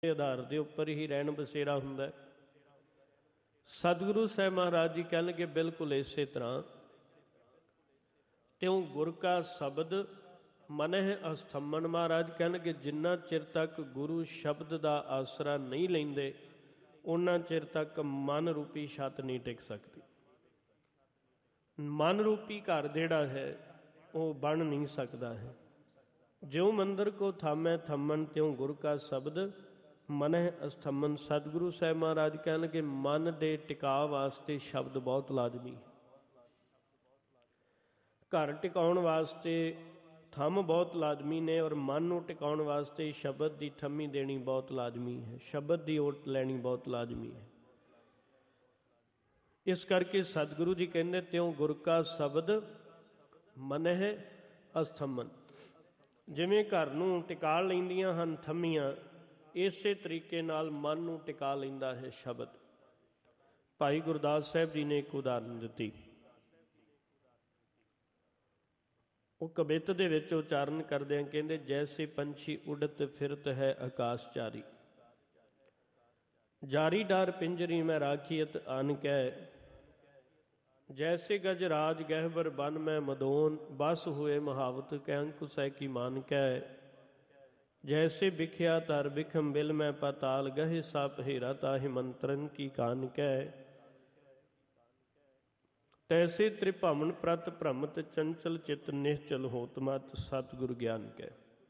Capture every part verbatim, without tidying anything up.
ਆਧਾਰ ਦੇ ਉੱਪਰ ਹੀ ਰਹਿਣ ਬਸੇਰਾ ਹੁੰਦਾ ਹੈ। ਸਤਿਗੁਰੂ ਸਾਹਿਬ ਮਹਾਰਾਜ ਜੀ ਕਹਿਣਗੇ ਬਿਲਕੁਲ ਇਸੇ ਤਰ੍ਹਾਂ, ਤਿਉ ਗੁਰ ਕਾ ਸ਼ਬਦ ਮਨਹਿ ਅਸਥੰਮਨ। ਮਹਾਰਾਜ ਕਹਿਣਗੇ ਜਿੰਨਾ ਚਿਰ ਤੱਕ ਗੁਰੂ ਸ਼ਬਦ ਦਾ ਆਸਰਾ ਨਹੀਂ ਲੈਂਦੇ ਉਹਨਾਂ ਚਿਰ ਤੱਕ ਮਨ ਰੂਪੀ ਛੱਤ ਨਹੀਂ ਟਿਕ ਸਕਦੀ। ਮਨ ਰੂਪੀ ਘਰ ਜਿਹੜਾ ਹੈ ਉਹ ਬਣ ਨਹੀਂ ਸਕਦਾ ਹੈ। ਜਿਉ ਮੰਦਰ ਕੋ ਥਾਮੈ ਥੰਮਨ ਤਿਉ ਗੁਰ ਕਾ ਸ਼ਬਦ ਮਨਹਿ ਅਸਥੰਮਨ। ਸਤਿਗੁਰੂ ਸਾਹਿਬ ਮਹਾਰਾਜ ਕਹਿਣਗੇ ਮਨ ਦੇ ਟਿਕਾਅ ਵਾਸਤੇ ਸ਼ਬਦ ਬਹੁਤ ਲਾਜ਼ਮੀ ਹੈ। ਘਰ ਟਿਕਾਉਣ ਵਾਸਤੇ ਥੰਮ ਬਹੁਤ ਲਾਜ਼ਮੀ ਨੇ, ਔਰ ਮਨ ਨੂੰ ਟਿਕਾਉਣ ਵਾਸਤੇ ਸ਼ਬਦ ਦੀ ਥੰਮੀ ਦੇਣੀ ਬਹੁਤ ਲਾਜ਼ਮੀ ਹੈ, ਸ਼ਬਦ ਦੀ ਓਟ ਲੈਣੀ ਬਹੁਤ ਲਾਜ਼ਮੀ ਹੈ। ਇਸ ਕਰਕੇ ਸਤਿਗੁਰੂ ਜੀ ਕਹਿੰਦੇ ਤਿਉ ਗੁਰ ਕਾ ਸ਼ਬਦ ਮਨਹਿ ਅਸਥੰਮਨ। ਜਿਵੇਂ ਘਰ ਨੂੰ ਟਿਕਾ ਲੈਂਦੀਆਂ ਹਨ ਥੰਮੀਆਂ, ਇਸੇ ਤਰੀਕੇ ਨਾਲ ਮਨ ਨੂੰ ਟਿਕਾ ਲੈਂਦਾ ਹੈ ਸ਼ਬਦ। ਭਾਈ ਗੁਰਦਾਸ ਸਾਹਿਬ ਜੀ ਨੇ ਇੱਕ ਉਦਾਹਰਨ ਦਿੱਤੀ। ਉਹ ਕਵਿਤ ਦੇ ਵਿੱਚ ਉਚਾਰਨ ਕਰਦਿਆਂ ਕਹਿੰਦੇ ਜੈਸੇ ਪੰਛੀ ਉਡਤ ਫਿਰਤ ਹੈ ਆਕਾਸ਼ਚਾਰੀ, ਜਾਰੀ ਡਾਰ ਪਿੰਜਰੀ ਮੈਂ ਰਾਖੀਅਤ ਆਨ ਕੈ, ਜੈਸੇ ਗਜਰਾਜ ਗਹਿਬਰ ਬਨ ਮੈਂ ਮਦੋਨ, ਬਸ ਹੋਏ ਮਹਾਵਤ ਕੈ ਅੰਕੁਸੈ ਕੀ ਮਾਨ ਕੈ, ਜੈਸੇ ਬਿਖਿਆ ਤਰ ਬਿਖਮ ਬਿਲ ਮੈਂ ਪਾਤਾਲ, ਗਹਿ ਸਪ ਹੇਰਾ ਤਾਹਿ ਮੰਤਰਨ ਕੀ ਕਾਨ ਕੈ, ਤੈਸੇ ਤ੍ਰਿਭਵਨ ਪ੍ਰਤ ਭ੍ਰਮਤ ਚੰਚਲ ਚਿਤ ਨਿਸ਼ਚਲ ਹੋਤ ਮਤ, ਸਤਿਗੁਰ ਗਿਆਨ ਕੈ।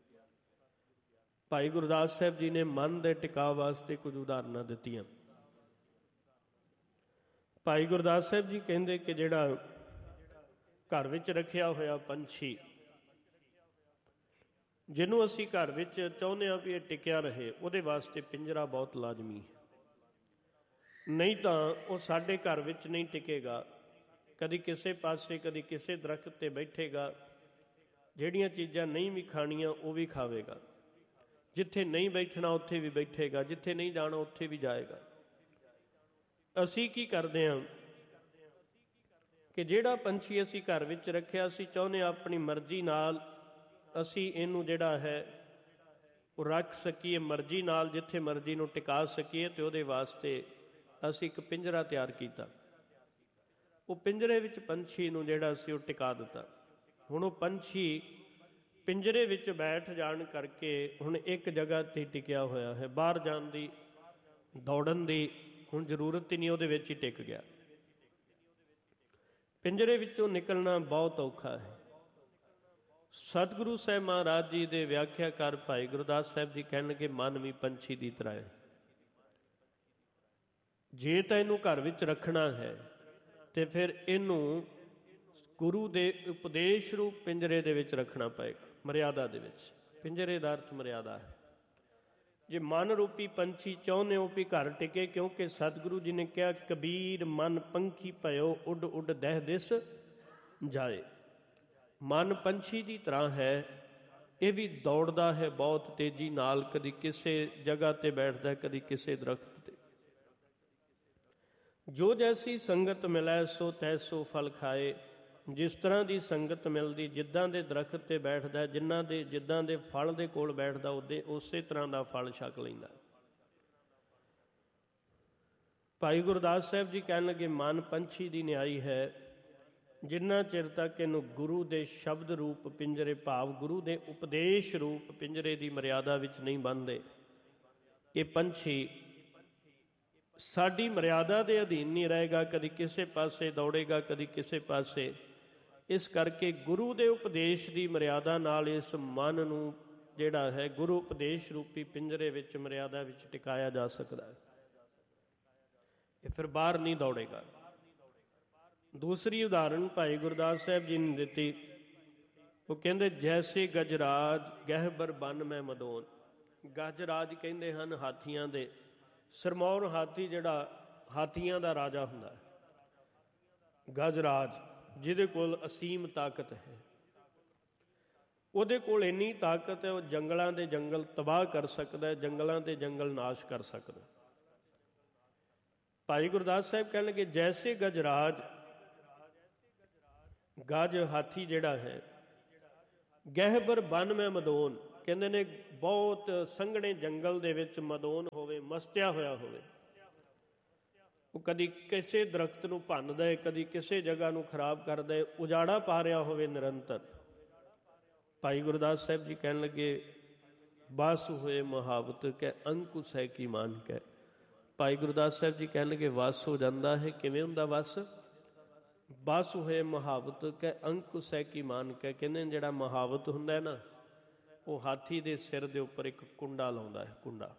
ਭਾਈ ਗੁਰਦਾਸ ਸਾਹਿਬ ਜੀ ਨੇ ਮਨ ਦੇ ਟਿਕਾਅ ਵਾਸਤੇ ਕੁਝ ਉਦਾਹਰਨਾਂ ਦਿੱਤੀਆਂ। ਭਾਈ ਗੁਰਦਾਸ ਸਾਹਿਬ ਜੀ ਕਹਿੰਦੇ ਕਿ ਜਿਹੜਾ ਘਰ ਵਿੱਚ ਰੱਖਿਆ ਹੋਇਆ ਪੰਛੀ, ਜਿਹਨੂੰ ਅਸੀਂ ਘਰ ਵਿੱਚ ਚਾਹੁੰਦੇ ਹਾਂ ਵੀ ਇਹ ਟਿਕਿਆ ਰਹੇ, ਉਹਦੇ ਵਾਸਤੇ ਪਿੰਜਰਾ ਬਹੁਤ ਲਾਜ਼ਮੀ ਹੈ। ਨਹੀਂ ਤਾਂ ਉਹ ਸਾਡੇ ਘਰ ਵਿੱਚ ਨਹੀਂ ਟਿਕੇਗਾ, ਕਦੀ ਕਿਸੇ ਪਾਸੇ ਕਦੀ ਕਿਸੇ ਦਰਖਤ 'ਤੇ ਬੈਠੇਗਾ, ਜਿਹੜੀਆਂ ਚੀਜ਼ਾਂ ਨਹੀਂ ਵੀ ਖਾਣੀਆਂ ਉਹ ਵੀ ਖਾਵੇਗਾ, ਜਿੱਥੇ ਨਹੀਂ ਬੈਠਣਾ ਉੱਥੇ ਵੀ ਬੈਠੇਗਾ, ਜਿੱਥੇ ਨਹੀਂ ਜਾਣਾ ਉੱਥੇ ਵੀ ਜਾਏਗਾ। ਅਸੀਂ ਕੀ ਕਰਦੇ ਹਾਂ ਕਿ ਜਿਹੜਾ ਪੰਛੀ ਅਸੀਂ ਘਰ ਵਿੱਚ ਰੱਖਿਆ, ਅਸੀਂ ਚਾਹੁੰਦੇ ਹਾਂ ਆਪਣੀ ਮਰਜ਼ੀ ਨਾਲ ਅਸੀਂ ਇਹਨੂੰ ਜਿਹੜਾ ਹੈ ਉਹ ਰੱਖ ਸਕੀਏ, ਮਰਜ਼ੀ ਨਾਲ ਜਿੱਥੇ ਮਰਜ਼ੀ ਨੂੰ ਟਿਕਾ ਸਕੀਏ, ਅਤੇ ਉਹਦੇ ਵਾਸਤੇ ਅਸੀਂ ਇੱਕ ਪਿੰਜਰਾ ਤਿਆਰ ਕੀਤਾ। ਉਹ ਪਿੰਜਰੇ ਵਿੱਚ ਪੰਛੀ ਨੂੰ ਜਿਹੜਾ ਅਸੀਂ ਉਹ ਟਿਕਾ ਦਿੱਤਾ। ਹੁਣ ਉਹ ਪੰਛੀ ਪਿੰਜਰੇ ਵਿੱਚ ਬੈਠ ਜਾਣ ਕਰਕੇ ਹੁਣ ਇੱਕ ਜਗ੍ਹਾ 'ਤੇ ਟਿਕਿਆ ਹੋਇਆ ਹੈ, ਬਾਹਰ ਜਾਣ ਦੀ ਦੌੜਨ ਦੀ ਹੁਣ ਜ਼ਰੂਰਤ ਹੀ ਨਹੀਂ, ਉਹਦੇ ਵਿੱਚ ਹੀ ਟਿਕ ਗਿਆ। ਪਿੰਜਰੇ ਵਿੱਚੋਂ ਨਿਕਲਣਾ ਬਹੁਤ ਔਖਾ ਹੈ। ਸਤਿਗੁਰੂ ਸਾਹਿਬ ਮਹਾਰਾਜ ਜੀ ਦੇ ਵਿਆਖਿਆਕਾਰ ਭਾਈ ਗੁਰਦਾਸ ਸਾਹਿਬ ਜੀ ਕਹਿਣਗੇ ਮਨ ਵੀ ਪੰਛੀ ਦੀ ਤਰ੍ਹਾਂ ਹੈ। ਜੇ ਤਾਂ ਇਹਨੂੰ ਘਰ ਵਿੱਚ ਰੱਖਣਾ ਹੈ ਤੇ ਫਿਰ ਇਹਨੂੰ ਗੁਰੂ ਦੇ ਉਪਦੇਸ਼ ਰੂਪ ਪਿੰਜਰੇ ਦੇ ਵਿੱਚ ਰੱਖਣਾ ਪਏਗਾ, ਮਰਿਆਦਾ ਦੇ ਵਿੱਚ। ਪਿੰਜਰੇ ਦਾ ਅਰਥ ਮਰਿਆਦਾ ਹੈ। ਜੇ ਮਨ ਰੂਪੀ ਪੰਛੀ ਚਾਹੁੰਦੇ ਹੋ ਵੀ ਘਰ ਟਿਕੇ, ਕਿਉਂਕਿ ਸਤਿਗੁਰੂ ਜੀ ਨੇ ਕਿਹਾ ਕਬੀਰ ਮਨ ਪੰਖੀ ਭਇਓ ਉੱਡ ਉੱਡ ਦਹਿ ਦਿਸ ਜਾਏ। ਮਨ ਪੰਛੀ ਦੀ ਤਰ੍ਹਾਂ ਹੈ, ਇਹ ਵੀ ਦੌੜਦਾ ਹੈ ਬਹੁਤ ਤੇਜ਼ੀ ਨਾਲ, ਕਦੀ ਕਿਸੇ ਜਗ੍ਹਾ 'ਤੇ ਬੈਠਦਾ, ਕਦੀ ਕਿਸੇ ਦਰਖਤ 'ਤੇ। ਜੋ ਜੈਸੀ ਸੰਗਤ ਮਿਲੈ ਸੋ ਤੈਸੋ ਫਲ ਖਾਏ। ਜਿਸ ਤਰ੍ਹਾਂ ਦੀ ਸੰਗਤ ਮਿਲਦੀ, ਜਿੱਦਾਂ ਦੇ ਦਰਖਤ 'ਤੇ ਬੈਠਦਾ, ਜਿਨ੍ਹਾਂ ਦੇ ਜਿੱਦਾਂ ਦੇ ਫਲ ਦੇ ਕੋਲ ਬੈਠਦਾ, ਉਹਦੇ ਉਸੇ ਤਰ੍ਹਾਂ ਦਾ ਫਲ ਛਕ ਲੈਂਦਾ। ਭਾਈ ਗੁਰਦਾਸ ਸਾਹਿਬ ਜੀ ਕਹਿਣ ਲੱਗੇ ਮਨ ਪੰਛੀ ਦੀ ਨਿਆਈ ਹੈ, ਜਿੰਨਾ ਚਿਰ ਤੱਕ ਇਹਨੂੰ ਗੁਰੂ ਦੇ ਸ਼ਬਦ ਰੂਪ ਪਿੰਜਰੇ, ਭਾਵ ਗੁਰੂ ਦੇ ਉਪਦੇਸ਼ ਰੂਪ ਪਿੰਜਰੇ ਦੀ ਮਰਿਆਦਾ ਵਿੱਚ ਨਹੀਂ ਬੰਨ੍ਹਦੇ, ਇਹ ਪੰਛੀ ਸਾਡੀ ਮਰਿਆਦਾ ਦੇ ਅਧੀਨ ਨਹੀਂ ਰਹੇਗਾ, ਕਦੀ ਕਿਸੇ ਪਾਸੇ ਦੌੜੇਗਾ, ਕਦੀ ਕਿਸੇ ਪਾਸੇ। ਇਸ ਕਰਕੇ ਗੁਰੂ ਦੇ ਉਪਦੇਸ਼ ਦੀ ਮਰਿਆਦਾ ਨਾਲ ਇਸ ਮਨ ਨੂੰ ਜਿਹੜਾ ਹੈ ਗੁਰੂ ਉਪਦੇਸ਼ ਰੂਪੀ ਪਿੰਜਰੇ ਵਿੱਚ, ਮਰਿਆਦਾ ਵਿੱਚ ਟਿਕਾਇਆ ਜਾ ਸਕਦਾ ਹੈ। ਇਹ ਫਿਰ ਬਾਹਰ ਨਹੀਂ ਦੌੜੇਗਾ। ਦੂਸਰੀ ਉਦਾਹਰਣ ਭਾਈ ਗੁਰਦਾਸ ਸਾਹਿਬ ਜੀ ਨੇ ਦਿੱਤੀ। ਉਹ ਕਹਿੰਦੇ ਜੈਸੇ ਗਜਰਾਜ ਗਹਿਬਰ ਬਨ ਮੈਂ ਮਦੋਨ। ਗਜਰਾਜ ਕਹਿੰਦੇ ਹਨ ਹਾਥੀਆਂ ਦੇ, ਸਿਰਮੌਰ ਹਾਥੀ ਜਿਹੜਾ ਹਾਥੀਆਂ ਦਾ ਰਾਜਾ ਹੁੰਦਾ ਹੈ, ਗਜਰਾਜ, ਜਿਹਦੇ ਕੋਲ ਅਸੀਮ ਤਾਕਤ ਹੈ। ਉਹਦੇ ਕੋਲ ਇੰਨੀ ਤਾਕਤ ਹੈ ਉਹ ਜੰਗਲਾਂ ਦੇ ਜੰਗਲ ਤਬਾਹ ਕਰ ਸਕਦਾ, ਜੰਗਲਾਂ ਦੇ ਜੰਗਲ ਨਾਸ਼ ਕਰ ਸਕਦਾ। ਭਾਈ ਗੁਰਦਾਸ ਸਾਹਿਬ ਕਹਿਣ ਲੱਗੇ ਜੈਸੇ ਗਜਰਾਜ, ਗਜ ਹਾਥੀ ਜਿਹੜਾ ਹੈ, ਗਹਿਬਰ ਬਨ ਮੈਂ ਮਦੋਨ, ਕਹਿੰਦੇ ਨੇ ਬਹੁਤ ਸੰਘਣੇ ਜੰਗਲ ਦੇ ਵਿੱਚ ਮਦੋਨ ਹੋਵੇ, ਮਸਤਿਆ ਹੋਇਆ ਹੋਵੇ, ਉਹ ਕਦੀ ਕਿਸੇ ਦਰਖਤ ਨੂੰ ਭੰਨਦਾ ਹੈ, ਕਦੀ ਕਿਸੇ ਜਗ੍ਹਾ ਨੂੰ ਖਰਾਬ ਕਰਦਾ ਹੈ, ਉਜਾੜਾ ਪਾ ਰਿਹਾ ਹੋਵੇ ਨਿਰੰਤਰ। ਭਾਈ ਗੁਰਦਾਸ ਸਾਹਿਬ ਜੀ ਕਹਿਣ ਲੱਗੇ ਬਸ ਹੋਏ ਮੁਹਾਵਤ ਕਹਿ ਅੰਕੁਸ਼ ਹੈ ਕੀ ਮਾਨ ਕਹਿ। ਭਾਈ ਗੁਰਦਾਸ ਸਾਹਿਬ ਜੀ ਕਹਿਣ ਲੱਗੇ ਵਸ ਹੋ ਜਾਂਦਾ ਹੈ। ਕਿਵੇਂ ਹੁੰਦਾ ਵਸ? ਬਸ ਹੋਏ ਮੁਹਾਵਤ ਕਹਿ ਅੰਕੁਸ਼ ਹੈ ਕੀ ਮਾਨ ਕਹਿ। ਕਹਿੰਦੇ ਜਿਹੜਾ ਮੁਹਾਵਤ ਹੁੰਦਾ ਹੈ ਨਾ, ਉਹ ਹਾਥੀ ਦੇ ਸਿਰ ਦੇ ਉੱਪਰ ਇੱਕ ਕੁੰਡਾ ਲਾਉਂਦਾ ਹੈ, ਕੁੰਡਾ।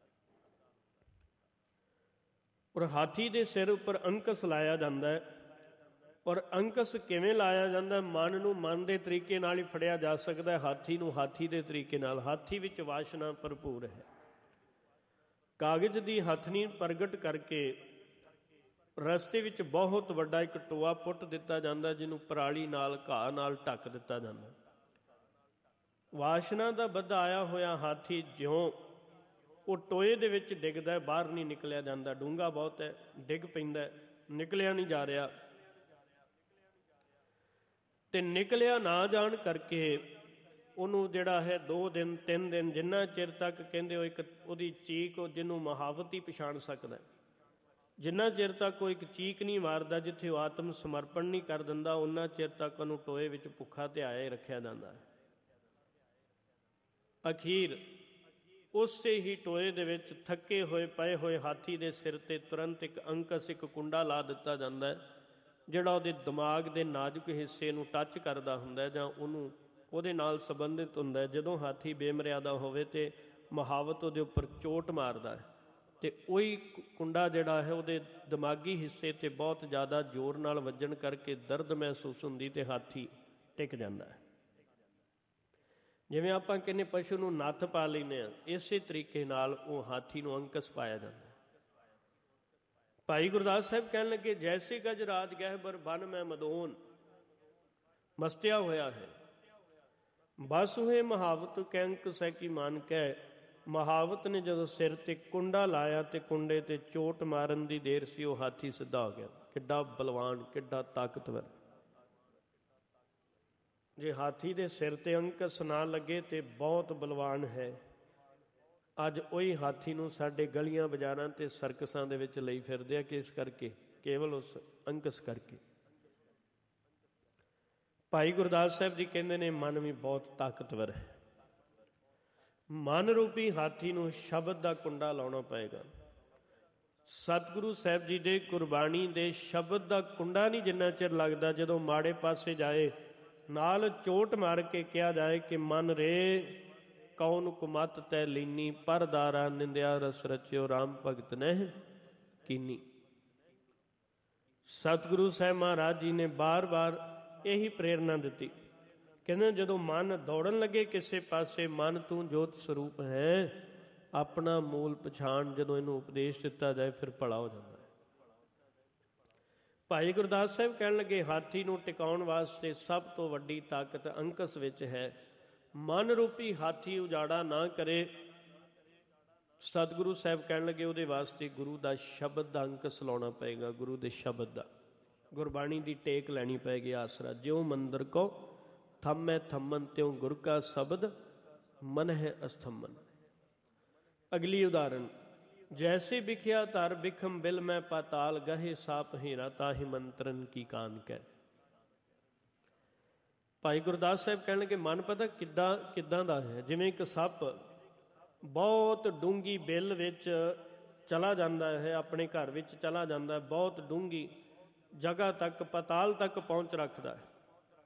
ਔਰ ਹਾਥੀ ਦੇ ਸਿਰ ਉੱਪਰ ਅੰਕਸ ਲਾਇਆ ਜਾਂਦਾ ਹੈ। ਔਰ ਅੰਕਸ ਕਿਵੇਂ ਲਾਇਆ ਜਾਂਦਾ? ਮਨ ਨੂੰ ਮਨ ਦੇ ਤਰੀਕੇ ਨਾਲ ਹੀ ਫੜਿਆ ਜਾ ਸਕਦਾ, ਹਾਥੀ ਨੂੰ ਹਾਥੀ ਦੇ ਤਰੀਕੇ ਨਾਲ। ਹਾਥੀ ਵਿੱਚ ਵਾਸ਼ਨਾ ਭਰਪੂਰ ਹੈ। ਕਾਗਜ਼ ਦੀ ਹਥਨੀ ਪ੍ਰਗਟ ਕਰਕੇ ਰਸਤੇ ਵਿੱਚ ਬਹੁਤ ਵੱਡਾ ਇੱਕ ਟੋਆ ਪੁੱਟ ਦਿੱਤਾ ਜਾਂਦਾ, ਜਿਹਨੂੰ ਪਰਾਲੀ ਨਾਲ, ਘਾਹ ਨਾਲ ਢੱਕ ਦਿੱਤਾ ਜਾਂਦਾ। ਵਾਸ਼ਨਾ ਦਾ ਬੱਧਾ ਆਇਆ ਹੋਇਆ ਹਾਥੀ ਜਿਉਂ ਉਹ ਟੋਏ ਦੇ ਵਿੱਚ ਡਿੱਗਦਾ, ਬਾਹਰ ਨਹੀਂ ਨਿਕਲਿਆ ਜਾਂਦਾ। ਡੂੰਘਾ ਬਹੁਤ ਹੈ, ਡਿੱਗ ਪੈਂਦਾ, ਨਿਕਲਿਆ ਨਹੀਂ ਜਾ ਰਿਹਾ। ਤੇ ਨਿਕਲਿਆ ਨਾ ਜਾਣ ਕਰਕੇ ਉਹਨੂੰ ਜਿਹੜਾ ਹੈ ਦੋ ਦਿਨ ਤਿੰਨ ਦਿਨ ਜਿੰਨਾ ਚਿਰ ਤੱਕ ਕਹਿੰਦੇ ਉਹ ਇੱਕ ਉਹਦੀ ਚੀਕ, ਉਹ ਜਿਹਨੂੰ ਮੁਹਾਵਤ ਹੀ ਪਛਾਣ ਸਕਦਾ, ਜਿੰਨਾ ਚਿਰ ਤੱਕ ਉਹ ਇੱਕ ਚੀਕ ਨਹੀਂ ਮਾਰਦਾ, ਜਿੱਥੇ ਉਹ ਆਤਮ ਸਮਰਪਣ ਨਹੀਂ ਕਰ ਦਿੰਦਾ, ਉਹਨਾਂ ਚਿਰ ਤੱਕ ਉਹਨੂੰ ਟੋਏ ਵਿੱਚ ਭੁੱਖਾ ਧਿਆਇਆ ਰੱਖਿਆ ਜਾਂਦਾ ਹੈ। ਅਖੀਰ ਉਸੇ ਹੀ ਟੋਏ ਦੇ ਵਿੱਚ ਥੱਕੇ ਹੋਏ ਪਏ ਹੋਏ ਹਾਥੀ ਦੇ ਸਿਰ ਤੇ ਤੁਰੰਤ ਇੱਕ ਅੰਕਸ, ਇੱਕ ਕੁੰਡਾ ਲਾ ਦਿੱਤਾ ਜਾਂਦਾ ਹੈ, ਜਿਹੜਾ ਉਹਦੇ ਦਿਮਾਗ ਦੇ ਨਾਜ਼ੁਕ ਹਿੱਸੇ ਨੂੰ ਟੱਚ ਕਰਦਾ ਹੁੰਦਾ ਜਾਂ ਉਹਨੂੰ ਉਹਦੇ ਨਾਲ ਸੰਬੰਧਿਤ ਹੁੰਦਾ। ਜਦੋਂ ਹਾਥੀ ਬੇਮਰਿਆਦਾ ਹੋਵੇ ਤੇ ਮੁਹਾਵਤ ਉਹਦੇ ਉੱਪਰ ਚੋਟ ਮਾਰਦਾ ਹੈ ਤੇ ਉਹੀ ਕੁੰਡਾ ਜਿਹੜਾ ਹੈ ਉਹਦੇ ਦਿਮਾਗੀ ਹਿੱਸੇ ਤੇ ਬਹੁਤ ਜ਼ਿਆਦਾ ਜ਼ੋਰ ਨਾਲ ਵੱਜਣ ਕਰਕੇ ਦਰਦ ਮਹਿਸੂਸ ਹੁੰਦੀ ਤੇ ਹਾਥੀ ਟਿਕ ਜਾਂਦਾ ਹੈ। ਜਿਵੇਂ ਆਪਾਂ ਕਹਿੰਦੇ ਪਸ਼ੂ ਨੂੰ ਨੱਥ ਪਾ ਲੈਂਦੇ ਹਾਂ, ਇਸੇ ਤਰੀਕੇ ਨਾਲ ਉਹ ਹਾਥੀ ਨੂੰ ਅੰਕਸ ਪਾਇਆ ਜਾਂਦਾ। ਭਾਈ ਗੁਰਦਾਸ ਸਾਹਿਬ ਕਹਿਣ ਲੱਗੇ ਜੈਸੇ ਗਜ ਰਾਜ ਗਹਿਬਰ ਬਨ ਮੈਂ ਮਦੋਨ, ਮਸਤਿਆ ਹੋਇਆ ਹੈ। ਬਸ ਹੋਏ ਮੁਹਾਵਤ ਕਹਿ ਅੰਕਸ ਹੈ ਕੀ ਮਾਨ ਕਹਿ। ਮੁਹਾਵਤ ਨੇ ਜਦੋਂ ਸਿਰ ਤੇ ਕੁੰਡਾ ਲਾਇਆ ਤੇ ਕੁੰਡੇ ਤੇ ਚੋਟ ਮਾਰਨ ਦੀ ਦੇਰ ਸੀ, ਉਹ ਹਾਥੀ ਸਿੱਧਾ ਹੋ ਗਿਆ। ਕਿੱਡਾ ਬਲਵਾਨ, ਕਿੱਡਾ ਤਾਕਤਵਰ। ਜੇ ਹਾਥੀ ਦੇ ਸਿਰ ਤੇ ਅੰਕਸ ਨਾ ਲੱਗੇ ਤੇ ਬਹੁਤ ਬਲਵਾਨ ਹੈ। ਅੱਜ ਉਹੀ ਹਾਥੀ ਨੂੰ ਸਾਡੇ ਗਲੀਆਂ ਬਾਜ਼ਾਰਾਂ ਤੇ ਸਰਕਸਾਂ ਦੇ ਵਿੱਚ ਲਈ ਫਿਰਦੇ ਆ। ਕਿਸ ਕਰਕੇ? ਕੇਵਲ ਉਸ ਅੰਕਸ ਕਰਕੇ। ਭਾਈ ਗੁਰਦਾਸ ਸਾਹਿਬ ਜੀ ਕਹਿੰਦੇ ਨੇ ਮਨ ਵੀ ਬਹੁਤ ਤਾਕਤਵਰ ਹੈ। ਮਨ ਰੂਪੀ ਹਾਥੀ ਨੂੰ ਸ਼ਬਦ ਦਾ ਕੁੰਡਾ ਲਾਉਣਾ ਪਏਗਾ। ਸਤਿਗੁਰੂ ਸਾਹਿਬ ਜੀ ਦੇ ਗੁਰਬਾਣੀ ਦੇ ਸ਼ਬਦ ਦਾ ਕੁੰਡਾ ਨਹੀਂ ਜਿੰਨਾ ਚਿਰ ਲੱਗਦਾ, ਜਦੋਂ ਮਾੜੇ ਪਾਸੇ ਜਾਏ ਨਾਲ ਚੋਟ ਮਾਰ ਕੇ ਕਿਹਾ ਜਾਏ ਕਿ ਮਨ ਰੇ ਕੌਣ ਕੁਮਤ ਤੈ ਲੀਨੀ, ਪਰਦਾਰਾ ਨਿੰਦਿਆ ਰਸ ਰਚਿਓ ਰਾਮ ਭਗਤ ਨਹਿ ਕੀਨੀ। ਸਤਿਗੁਰੂ ਸਾਹਿਬ ਮਹਾਰਾਜ ਜੀ ਨੇ ਬਾਰ ਬਾਰ ਇਹੀ ਪ੍ਰੇਰਨਾ ਦਿੱਤੀ। ਕਹਿੰਦੇ ਜਦੋਂ ਮਨ ਦੌੜਨ ਲੱਗੇ ਕਿਸੇ ਪਾਸੇ, ਮਨ ਤੂੰ ਜੋਤ ਸਰੂਪ ਹੈ, ਆਪਣਾ ਮੂਲ ਪਛਾਣ। ਜਦੋਂ ਇਹਨੂੰ ਉਪਦੇਸ਼ ਦਿੱਤਾ ਜਾਏ ਫਿਰ ਭਲਾ ਹੋ ਜਾਂਦਾ ਹੈ। ਭਾਈ ਗੁਰਦਾਸ ਸਾਹਿਬ ਕਹਿਣ ਲੱਗੇ ਹਾਥੀ ਨੂੰ ਟਿਕਾਉਣ ਵਾਸਤੇ ਸਭ ਤੋਂ ਵੱਡੀ ਤਾਕਤ ਅੰਕਸ ਵਿੱਚ ਹੈ। ਮਨ ਰੂਪੀ ਹਾਥੀ ਉਜਾੜਾ ਨਾ ਕਰੇ। ਸਤਿਗੁਰੂ ਸਾਹਿਬ ਕਹਿਣ ਲੱਗੇ ਉਹਦੇ ਵਾਸਤੇ ਗੁਰੂ ਦਾ ਸ਼ਬਦ ਦਾ ਅੰਕਸ ਲਾਉਣਾ ਪਏਗਾ। ਗੁਰੂ ਦੇ ਸ਼ਬਦ ਦਾ, ਗੁਰਬਾਣੀ ਦੀ ਟੇਕ ਲੈਣੀ ਪਏਗੀ ਆਸਰਾ। ਜਿਉ ਮੰਦਰ ਕੋ ਥੰਮੈ ਥੰਮਨ, ਤਿਉ ਗੁਰ ਕਾ ਸ਼ਬਦ ਮਨ ਹੈ ਅਸਥੰਮਨ। ਅਗਲੀ ਉਦਾਹਰਣ, ਜੈਸੇ ਬਿਖਿਆ ਧਰ ਬਿਖਮ ਬਿਲ ਮੈਂ ਪਾਤਾਲ, ਗਹੇ ਸਾਪ ਹੀਰਾ ਤਾਹਿ ਮੰਤਰਨ ਕੀ ਕਾਨ ਕਹਿ। ਭਾਈ ਗੁਰਦਾਸ ਸਾਹਿਬ ਕਹਿਣ ਲੱਗੇ ਮਨ ਪਤਾ ਕਿੱਦਾਂ ਕਿੱਦਾਂ ਦਾ ਹੈ? ਜਿਵੇਂ ਇੱਕ ਸੱਪ ਬਹੁਤ ਡੂੰਘੀ ਬਿੱਲ ਵਿੱਚ ਚਲਾ ਜਾਂਦਾ ਹੈ, ਆਪਣੇ ਘਰ ਵਿੱਚ ਚਲਾ ਜਾਂਦਾ ਹੈ, ਬਹੁਤ ਡੂੰਘੀ ਜਗ੍ਹਾ ਤੱਕ, ਪਾਤਾਲ ਤੱਕ ਪਹੁੰਚ ਰੱਖਦਾ ਹੈ।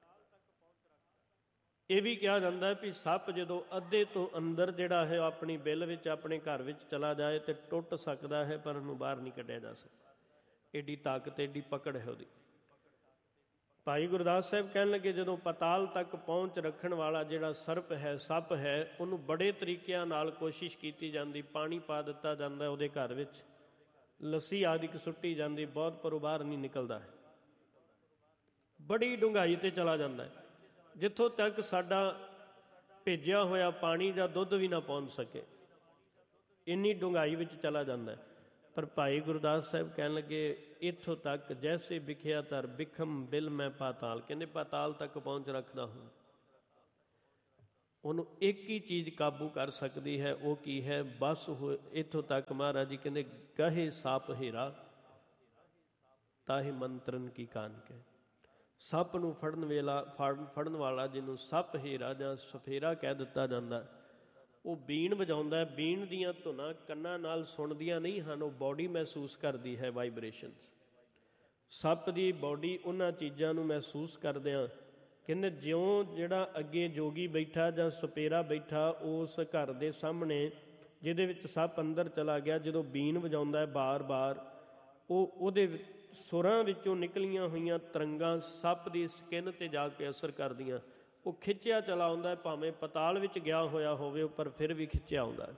ਇਹ ਵੀ ਕਿਹਾ ਜਾਂਦਾ ਹੈ ਵੀ ਸੱਪ ਜਦੋਂ ਅੱਧੇ ਤੋਂ ਅੰਦਰ ਜਿਹੜਾ ਹੈ ਆਪਣੀ ਬਿੱਲ ਵਿੱਚ, ਆਪਣੇ ਘਰ ਵਿੱਚ ਚਲਾ ਜਾਏ ਤੇ ਟੁੱਟ ਸਕਦਾ ਹੈ, ਪਰ ਉਹਨੂੰ ਬਾਹਰ ਨਹੀਂ ਕੱਢਿਆ ਜਾ ਸਕਦਾ। ਏਡੀ ਤਾਕਤ, ਏਡੀ ਪਕੜ ਹੈ ਉਹਦੀ। ਭਾਈ ਗੁਰਦਾਸ ਸਾਹਿਬ ਕਹਿਣ ਲੱਗੇ ਜਦੋਂ ਪਾਤਾਲ ਤੱਕ ਪਹੁੰਚ ਰੱਖਣ ਵਾਲਾ ਜਿਹੜਾ ਸਰਪ ਹੈ, ਸੱਪ ਹੈ, ਉਹਨੂੰ ਬੜੇ ਤਰੀਕਿਆਂ ਨਾਲ ਕੋਸ਼ਿਸ਼ ਕੀਤੀ ਜਾਂਦੀ। ਪਾਣੀ ਪਾ ਦਿੱਤਾ ਜਾਂਦਾ ਉਹਦੇ ਘਰ ਵਿੱਚ, ਲੱਸੀ ਆਦਿਕ ਸੁੱਟੀ ਜਾਂਦੀ, ਬਹੁਤ ਪਰ ਉਹ ਬਾਹਰ ਨਹੀਂ ਨਿਕਲਦਾ ਹੈ। ਬੜੀ ਡੂੰਘਾਈ ਤੇ ਚਲਾ ਜਾਂਦਾ ਹੈ, ਜਿੱਥੋਂ ਤੱਕ ਸਾਡਾ ਭੇਜਿਆ ਹੋਇਆ ਪਾਣੀ ਜਾਂ ਦੁੱਧ ਵੀ ਨਾ ਪਹੁੰਚ ਸਕੇ, ਇੰਨੀ ਡੂੰਘਾਈ ਵਿੱਚ ਚਲਾ ਜਾਂਦਾ ਹੈ। ਪਰ ਭਾਈ ਗੁਰਦਾਸ ਸਾਹਿਬ ਕਹਿਣ ਲੱਗੇ ਇੱਥੋਂ ਤੱਕ ਜੈਸੇ ਵਿਖਿਆ ਧਰ ਬਿਖਮ ਬਿਲ ਮੈਂ ਪਾਤਾਲ। ਕਹਿੰਦੇ ਪਾਤਾਲ ਤੱਕ ਪਹੁੰਚ ਰੱਖਦਾ ਹਾਂ। ਉਹਨੂੰ ਇੱਕ ਹੀ ਚੀਜ਼ ਕਾਬੂ ਕਰ ਸਕਦੀ ਹੈ, ਉਹ ਕੀ ਹੈ? ਬਸ ਹੋ ਇੱਥੋਂ ਤੱਕ ਮਹਾਰਾਜ ਜੀ ਕਹਿੰਦੇ ਗਹੇ ਸੱਪ ਹੇਰਾ ਤਾਹੇ ਮੰਤਰਨ ਕੀ ਕਾਨ ਕੇ। ਸੱਪ ਨੂੰ ਫੜਨ ਵੇਲਾ ਫੜ ਫੜਨ ਵਾਲਾ ਜਿਹਨੂੰ ਸੱਪ ਹੇਰਾ ਜਾਂ ਸਫੇਰਾ ਕਹਿ ਦਿੱਤਾ ਜਾਂਦਾ, ਉਹ ਬੀਣ ਵਜਾਉਂਦਾ। ਬੀਣ ਦੀਆਂ ਧੁਨਾਂ ਕੰਨਾਂ ਨਾਲ ਸੁਣਦੀਆਂ ਨਹੀਂ ਹਨ, ਉਹ ਬੋਡੀ ਮਹਿਸੂਸ ਕਰਦੀ ਹੈ ਵਾਈਬ੍ਰੇਸ਼ਨਸ। ਸੱਪ ਦੀ ਬੋਡੀ ਉਹਨਾਂ ਚੀਜ਼ਾਂ ਨੂੰ ਮਹਿਸੂਸ ਕਰਦਿਆਂ ਕਹਿੰਦੇ ਜਿਉਂ ਜਿਹੜਾ ਅੱਗੇ ਜੋਗੀ ਬੈਠਾ ਜਾਂ ਸਪੇਰਾ ਬੈਠਾ ਉਸ ਘਰ ਦੇ ਸਾਹਮਣੇ ਜਿਹਦੇ ਵਿੱਚ ਸੱਪ ਅੰਦਰ ਚਲਾ ਗਿਆ, ਜਦੋਂ ਬੀਣ ਵਜਾਉਂਦਾ ਹੈ ਬਾਰ ਬਾਰ, ਉਹ ਉਹਦੇ ਸੁਰਾਂ ਵਿੱਚੋਂ ਨਿਕਲੀਆਂ ਹੋਈਆਂ ਤਰੰਗਾਂ ਸੱਪ ਦੀ ਸਕਿਨ 'ਤੇ ਜਾ ਕੇ ਅਸਰ ਕਰਦੀਆਂ। ਉਹ ਖਿੱਚਿਆ ਚਲਾ ਆਉਂਦਾ, ਭਾਵੇਂ ਪਤਾਲ ਵਿੱਚ ਗਿਆ ਹੋਇਆ ਹੋਵੇ ਪਰ ਫਿਰ ਵੀ ਖਿੱਚਿਆ ਆਉਂਦਾ।